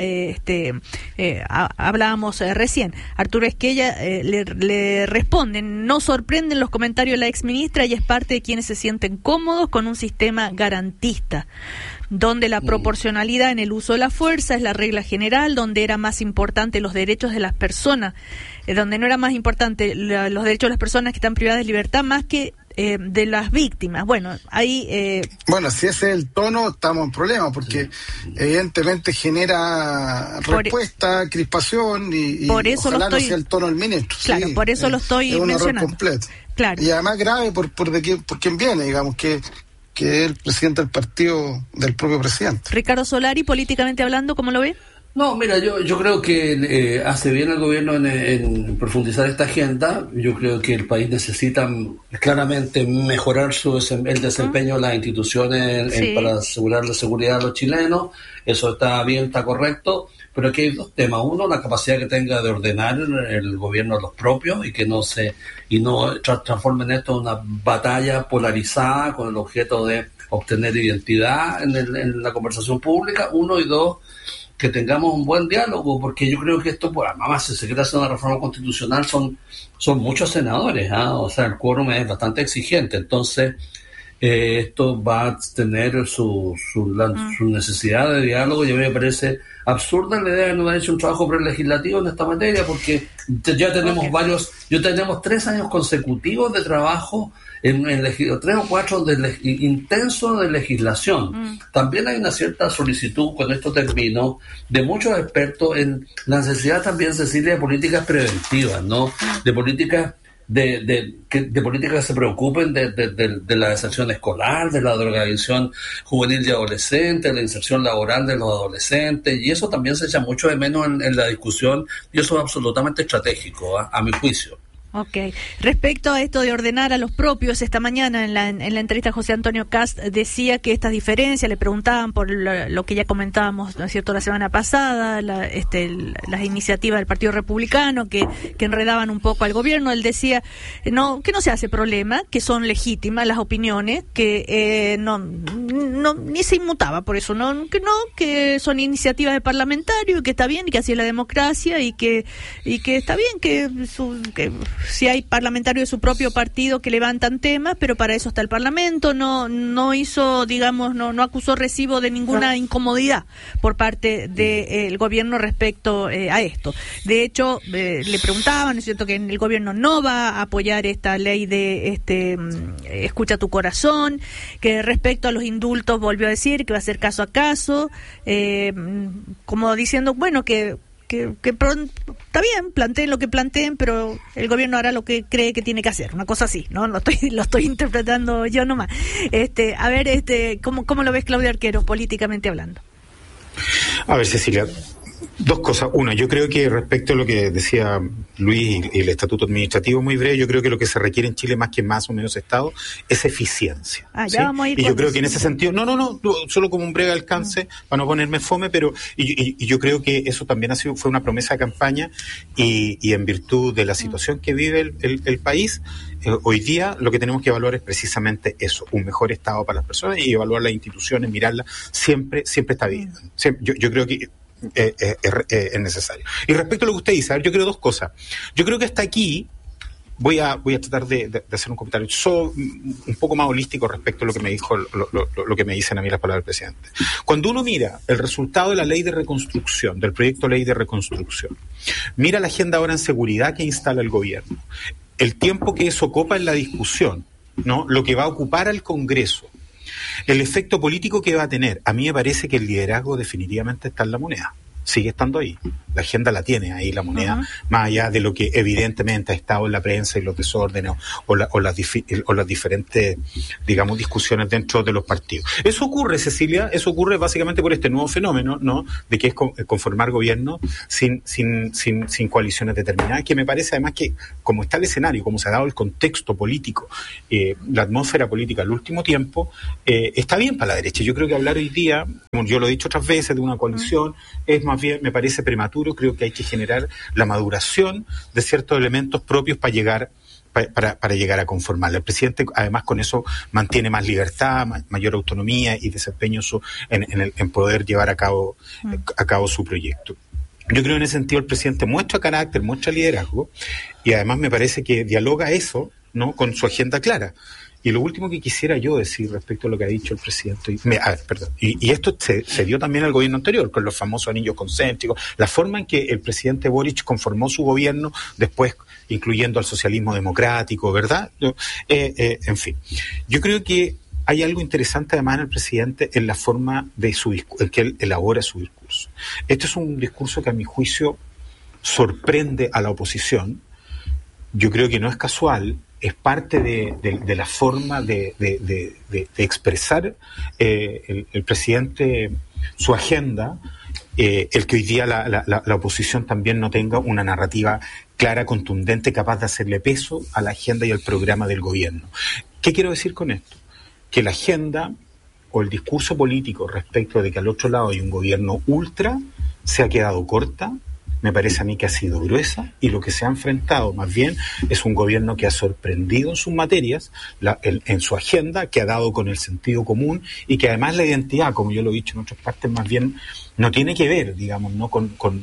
hablábamos recién. Arturo Esquella le responde: no sorprenden los comentarios de la exministra, ella es parte de quienes se sienten cómodos con un sistema garantista, donde la proporcionalidad en el uso de la fuerza es la regla general, donde era más importante los derechos de las personas, donde no era más importante los derechos de las personas que están privadas de libertad más que de las víctimas. Bueno, ahí... Bueno, si ese es el tono, estamos en problemas, porque evidentemente genera respuesta, crispación, y por eso ojalá no sea el tono del ministro. Claro, sí, por eso lo estoy mencionando. Es un error completo. Claro. Y además grave por quién viene, digamos, que es el presidente del partido del propio presidente. Ricardo Solari, políticamente hablando, ¿cómo lo ve? No, mira, yo creo que hace bien el gobierno en profundizar esta agenda. Yo creo que el país necesita claramente mejorar el desempeño de las instituciones para asegurar la seguridad de los chilenos. Eso está bien, está correcto, pero aquí hay dos temas. Uno, la capacidad que tenga de ordenar el gobierno a los propios, y que no transformen esto en una batalla polarizada con el objeto de obtener identidad en la conversación pública. Uno, y dos, que tengamos un buen diálogo, porque yo creo que esto, además, si se quiere hacer una reforma constitucional, son muchos senadores, o sea, el quórum es bastante exigente. Entonces, esto va a tener su necesidad de diálogo, y a mí me parece absurda la idea de no haber hecho un trabajo prelegislativo en esta materia, porque ya tenemos tenemos 3 años consecutivos de trabajo en 3 o 4 intenso de legislación. También hay una cierta solicitud, con esto termino, de muchos expertos en la necesidad también, Cecilia, de políticas preventivas, ¿no? De políticas de políticas que se preocupen de la deserción escolar, de la drogadicción juvenil y adolescente, de la inserción laboral de los adolescentes, y eso también se echa mucho de menos en la discusión, y eso es absolutamente estratégico, a mi juicio. Ok. Respecto a esto de ordenar a los propios, esta mañana en la entrevista José Antonio Cast decía que estas diferencias, le preguntaban por lo que ya comentábamos, ¿no es cierto?, la semana pasada, las iniciativas del Partido Republicano que enredaban un poco al gobierno. Él decía que no se hace problema, que son legítimas las opiniones, que ni se inmutaba por eso, que son iniciativas de parlamentarios, y que está bien, y que así es la democracia, y que está bien que si hay parlamentarios de su propio partido que levantan temas, pero para eso está el Parlamento. No hizo, digamos, no acusó recibo de ninguna incomodidad por parte del gobierno respecto a esto. De hecho, le preguntaban, ¿no es cierto?, que el gobierno no va a apoyar esta ley de escucha tu corazón, que respecto a los indultos volvió a decir que va a hacer caso a caso, como diciendo, bueno, que está bien, planteen lo que planteen, pero el gobierno hará lo que cree que tiene que hacer, una cosa así, ¿no? Lo estoy interpretando yo nomás. A ver, ¿cómo lo ves, Claudio Arquero, políticamente hablando? A ver, Cecilia, Dos cosas. Una, yo creo que respecto a lo que decía Luis y el estatuto administrativo, muy breve, yo creo que lo que se requiere en Chile más que más o menos Estado es eficiencia. ¿sí? Vamos a ir y yo creo que en ese sentido, no, solo como un breve alcance, para no ponerme fome, pero y yo creo que eso también fue una promesa de campaña y en virtud de la situación que vive el país, hoy día lo que tenemos que evaluar es precisamente eso, un mejor Estado para las personas y evaluar las instituciones, mirarlas, siempre está bien. Yo creo que es necesario. Y respecto a lo que usted dice, yo creo dos cosas. Yo creo que hasta aquí voy a tratar de hacer un comentario un poco más holístico respecto a lo que me dijo, lo que me dicen a mí las palabras del presidente. Cuando uno mira el resultado de la ley de reconstrucción, del proyecto de ley de reconstrucción, mira la agenda ahora en seguridad que instala el gobierno, el tiempo que eso ocupa en la discusión, ¿no? Lo que va a ocupar al Congreso, el efecto político que va a tener, a mí me parece que el liderazgo definitivamente está en la moneda. Sigue estando ahí. La agenda la tiene ahí, la moneda, más allá de lo que evidentemente ha estado en la prensa y los desórdenes o las diferentes, digamos, discusiones dentro de los partidos. Eso ocurre, Cecilia, básicamente por este nuevo fenómeno, ¿no? De que es conformar gobierno sin coaliciones determinadas, que me parece además que, como está el escenario, como se ha dado el contexto político, la atmósfera política el último tiempo, está bien para la derecha. Yo creo que hablar hoy día, como yo lo he dicho otras veces, de una coalición, es más bien, me parece prematuro. Creo que hay que generar la maduración de ciertos elementos propios para llegar a conformarla. El presidente, además, con eso mantiene más libertad, mayor autonomía y desempeño en poder llevar a cabo su proyecto. Yo creo que en ese sentido el presidente muestra carácter, muestra liderazgo y además me parece que dialoga eso, ¿no? Con su agenda clara. Y lo último que quisiera yo decir respecto a lo que ha dicho el presidente, y esto se dio también al gobierno anterior, con los famosos anillos concéntricos, la forma en que el presidente Boric conformó su gobierno, después incluyendo al socialismo democrático, ¿verdad? En fin, yo creo que hay algo interesante además en el presidente en la forma de su discurso, en que él elabora su discurso. Este es un discurso que a mi juicio sorprende a la oposición. Yo creo que no es casual. Es parte de la forma de expresar el presidente su agenda, el que hoy día la oposición también no tenga una narrativa clara, contundente, capaz de hacerle peso a la agenda y al programa del gobierno. ¿Qué quiero decir con esto? Que la agenda o el discurso político respecto de que al otro lado hay un gobierno ultra se ha quedado corta. Me parece a mí que ha sido gruesa y lo que se ha enfrentado más bien es un gobierno que ha sorprendido en sus materias, en su agenda, que ha dado con el sentido común y que además la identidad, como yo lo he dicho en otras partes, más bien no tiene que ver, digamos, ¿no?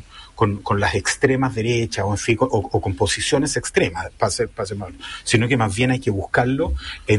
con las extremas derechas o en fin, o con posiciones extremas, para ser mal, sino que más bien hay que buscarlo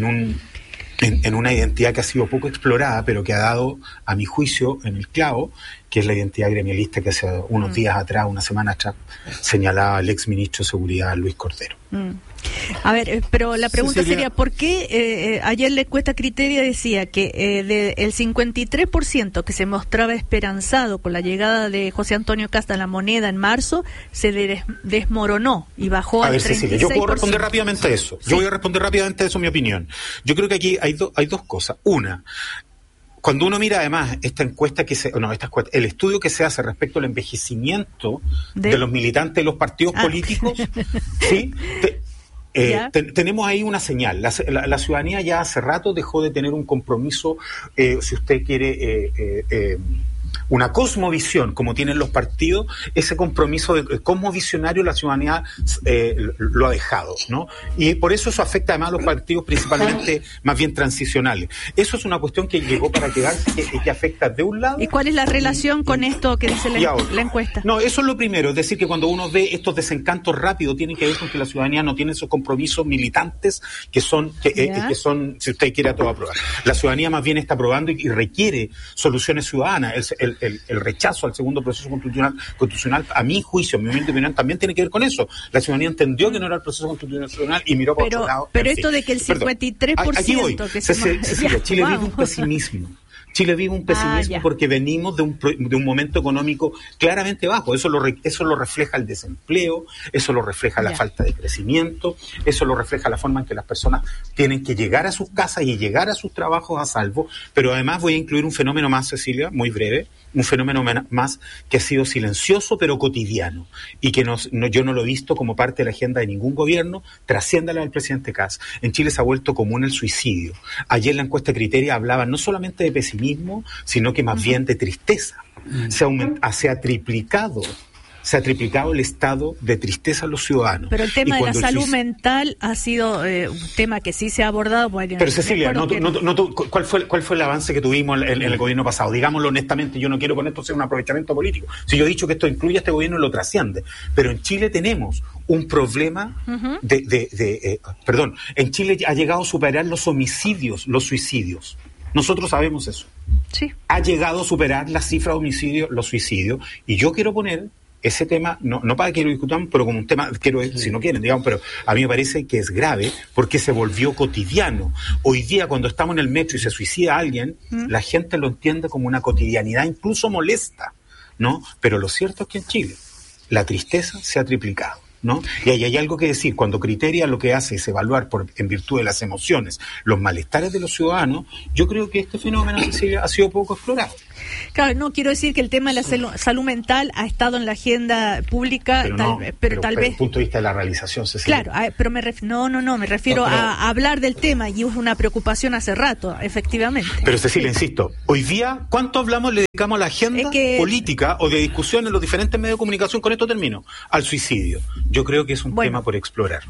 en una identidad que ha sido poco explorada, pero que ha dado, a mi juicio, en el clavo, que es la identidad gremialista que hace unos días atrás, una semana atrás, señalaba el exministro de Seguridad, Luis Cordero. A ver, pero la pregunta sería, ¿por qué ayer la encuesta Criteria decía que del 53% que se mostraba esperanzado con la llegada de José Antonio Kast a la moneda en marzo, se desmoronó y bajó al 36%? A ver, Cecilia, yo puedo responder rápidamente a eso. ¿Sí? Yo voy a responder rápidamente a eso, mi opinión. Yo creo que aquí hay dos cosas. Una, cuando uno mira además esta encuesta el estudio que se hace respecto al envejecimiento de los militantes de los partidos políticos, ¿sí? Tenemos ahí una señal. La ciudadanía ya hace rato dejó de tener un compromiso, si usted quiere, una cosmovisión como tienen los partidos. Ese compromiso cosmovisionario la ciudadanía lo ha dejado, ¿no? Y por eso afecta además a los partidos principalmente más bien transicionales. Eso es una cuestión que llegó para quedarse y que afecta de un lado. ¿Y cuál es la relación con esto que dice la encuesta? No, eso es lo primero, es decir, que cuando uno ve estos desencantos rápidos, tiene que ver con que la ciudadanía no tiene esos compromisos militantes que son, si usted quiere, a todo aprobar. La ciudadanía más bien está aprobando y requiere soluciones ciudadanas. El rechazo al segundo proceso constitucional, a mi juicio, a mi opinión, también tiene que ver con eso. La ciudadanía entendió que no era el proceso constitucional y miró para otro lado. Pero esto de que el 53%... Aquí voy. Chile vive un pesimismo. Chile vive un pesimismo porque venimos de un momento económico claramente bajo. Eso lo refleja el desempleo, eso lo refleja la falta de crecimiento, eso lo refleja la forma en que las personas tienen que llegar a sus casas y llegar a sus trabajos a salvo. Pero además voy a incluir un fenómeno más, Cecilia, muy breve, un fenómeno más que ha sido silencioso pero cotidiano y que yo no lo he visto como parte de la agenda de ningún gobierno, trasciéndala del presidente Kast. En Chile se ha vuelto común el suicidio. Ayer la encuesta Criteria hablaba no solamente de pesimismo, sino que más bien de tristeza. Se ha triplicado el estado de tristeza en los ciudadanos. Pero el tema de la salud mental ha sido un tema que sí se ha abordado. Pero Cecilia, ¿cuál fue el avance que tuvimos en el gobierno pasado? Digámoslo honestamente, yo no quiero con esto ser un aprovechamiento político. Si yo he dicho que esto incluye a este gobierno y lo trasciende. Pero en Chile tenemos un problema en Chile ha llegado a superar los homicidios, los suicidios. Nosotros sabemos eso. Sí. Ha llegado a superar la cifra de homicidios, los suicidios. Y yo quiero poner ese tema, no para que lo discutamos, pero como un tema, si no quieren, digamos, pero a mí me parece que es grave porque se volvió cotidiano. Hoy día, cuando estamos en el metro y se suicida alguien, la gente lo entiende como una cotidianidad, incluso molesta, ¿no? Pero lo cierto es que en Chile la tristeza se ha triplicado, ¿no? Y ahí hay algo que decir. Cuando Criteria lo que hace es evaluar en virtud de las emociones los malestares de los ciudadanos, yo creo que este fenómeno, Cecilia, ha sido poco explorado. Claro, no quiero decir que el tema de la salud mental ha estado en la agenda pública, pero tal vez desde el punto de vista de la realización, Cecilia. Claro, pero me refiero a hablar del tema, y es una preocupación hace rato, efectivamente. Pero Cecilia, insisto, hoy día, ¿cuánto le dedicamos a la agenda política o de discusión en los diferentes medios de comunicación? Con esto termino, al suicidio. Yo creo que es un tema por explorar.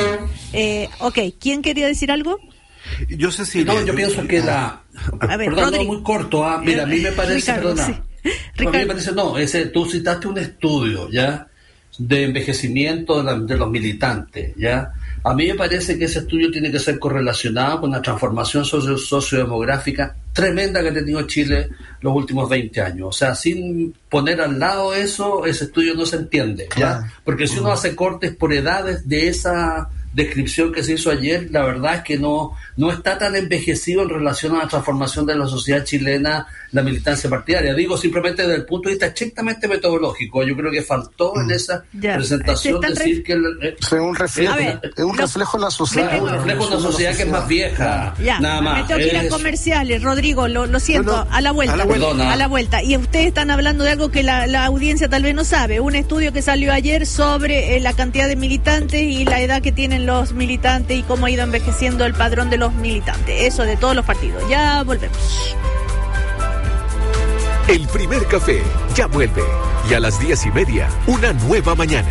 Ok, ¿quién quería decir algo? Yo pienso que perdón, muy corto. Mira, a mí me parece, a mí me parece, tú citaste un estudio, ¿ya?, de envejecimiento de los militantes, ¿ya? A mí me parece que ese estudio tiene que ser correlacionado con la transformación sociodemográfica tremenda que ha tenido Chile los últimos 20 años. O sea, sin poner al lado eso, ese estudio no se entiende, ¿ya? Porque si uno hace cortes por edades de esa descripción que se hizo ayer, la verdad es que no está tan envejecido en relación a la transformación de la sociedad chilena, la militancia partidaria. Digo simplemente desde el punto de vista estrictamente metodológico. Yo creo que faltó en esa presentación decir que es un reflejo de la sociedad. Es un reflejo de una sociedad que es más vieja. Nada más. Me tengo que ir a comerciales, Rodrigo, lo siento, a la vuelta. Y ustedes están hablando de algo que la audiencia tal vez no sabe. Un estudio que salió ayer sobre la cantidad de militantes y la edad que tienen los militantes y cómo ha ido envejeciendo el padrón de los militantes. Eso de todos los partidos. Ya volvemos. El primer café ya vuelve. Y a las 10:30, una nueva mañana.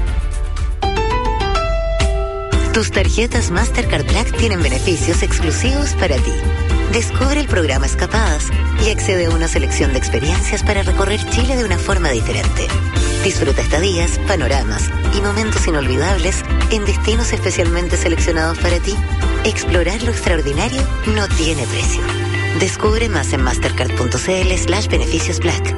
Tus tarjetas Mastercard Black tienen beneficios exclusivos para ti. Descubre el programa Escapadas y accede a una selección de experiencias para recorrer Chile de una forma diferente. Disfruta estadías, panoramas y momentos inolvidables en destinos especialmente seleccionados para ti. Explorar lo extraordinario no tiene precio. Descubre más en mastercard.cl/beneficios Black.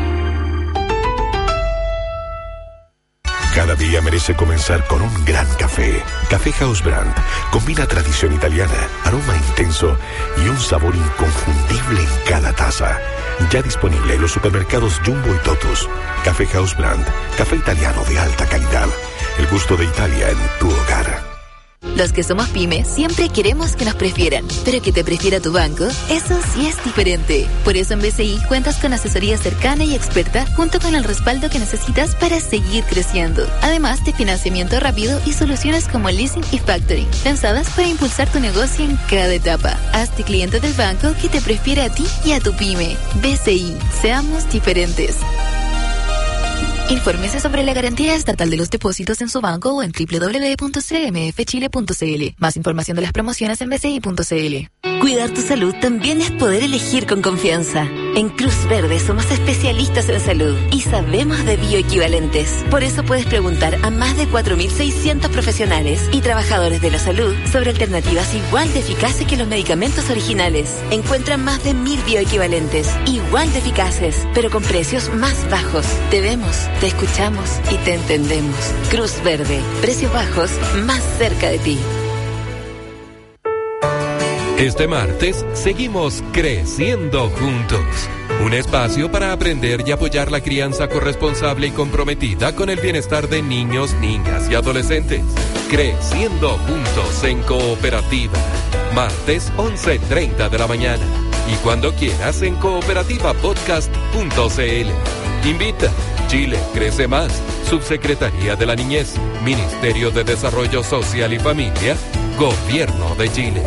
Cada día merece comenzar con un gran café. Café House Brand combina tradición italiana, aroma intenso y un sabor inconfundible en cada taza. Ya disponible en los supermercados Jumbo y Totus. Café House Brand, café italiano de alta calidad. El gusto de Italia en tu hogar. Los que somos pyme siempre queremos que nos prefieran, pero que te prefiera tu banco, eso sí es diferente. Por eso en BCI cuentas con asesoría cercana y experta junto con el respaldo que necesitas para seguir creciendo. Además de financiamiento rápido y soluciones como leasing y factoring, pensadas para impulsar tu negocio en cada etapa. Hazte cliente del banco que te prefiere a ti y a tu pyme. BCI, seamos diferentes. Infórmese sobre la garantía estatal de los depósitos en su banco o en www.cmfchile.cl. Más información de las promociones en bci.cl. Cuidar tu salud también es poder elegir con confianza. En Cruz Verde somos especialistas en salud y sabemos de bioequivalentes. Por eso puedes preguntar a más de 4.600 profesionales y trabajadores de la salud sobre alternativas igual de eficaces que los medicamentos originales. Encuentran más de 1.000 bioequivalentes, igual de eficaces, pero con precios más bajos. Te vemos, te escuchamos y te entendemos. Cruz Verde, precios bajos más cerca de ti. Este martes seguimos creciendo juntos. Un espacio para aprender y apoyar la crianza corresponsable y comprometida con el bienestar de niños, niñas y adolescentes. Creciendo juntos en Cooperativa. Martes 11:30 de la mañana. Y cuando quieras en cooperativapodcast.cl. Invita. Chile crece más. Subsecretaría de la Niñez. Ministerio de Desarrollo Social y Familia. Gobierno de Chile.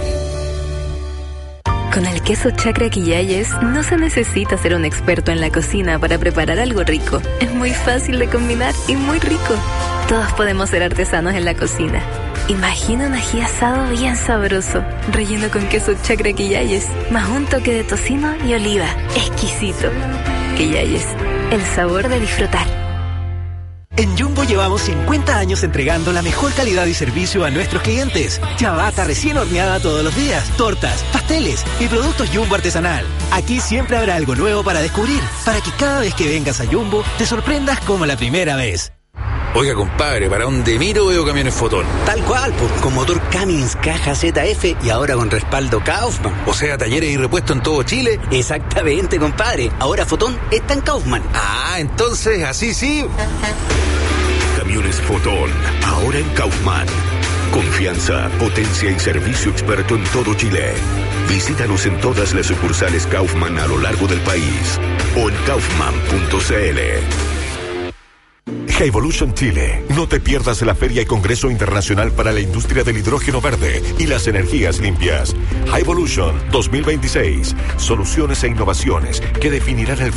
Con el queso Chacra Quillayes no se necesita ser un experto en la cocina para preparar algo rico. Es muy fácil de combinar y muy rico. Todos podemos ser artesanos en la cocina. Imagina un ají asado bien sabroso, relleno con queso Chacra Quillayes, más un toque de tocino y oliva. Exquisito. Quillayes, el sabor de disfrutar. En Jumbo llevamos 50 años entregando la mejor calidad y servicio a nuestros clientes. Ciabatta recién horneada todos los días, tortas, pasteles y productos Jumbo artesanal. Aquí siempre habrá algo nuevo para descubrir, para que cada vez que vengas a Jumbo te sorprendas como la primera vez. Oiga, compadre, ¿para dónde miro veo camiones Fotón? Tal cual, pues, con motor Cummins caja ZF y ahora con respaldo Kaufman. O sea, talleres y repuestos en todo Chile. Exactamente, compadre. Ahora Fotón está en Kaufman. Ah, entonces así sí. Camiones Fotón, ahora en Kaufman. Confianza, potencia y servicio experto en todo Chile. Visítanos en todas las sucursales Kaufman a lo largo del país o en kaufman.cl. Evolution Chile. No te pierdas la Feria y Congreso Internacional para la Industria del Hidrógeno Verde y las Energías Limpias. Evolution 2026. Soluciones e innovaciones que definirán el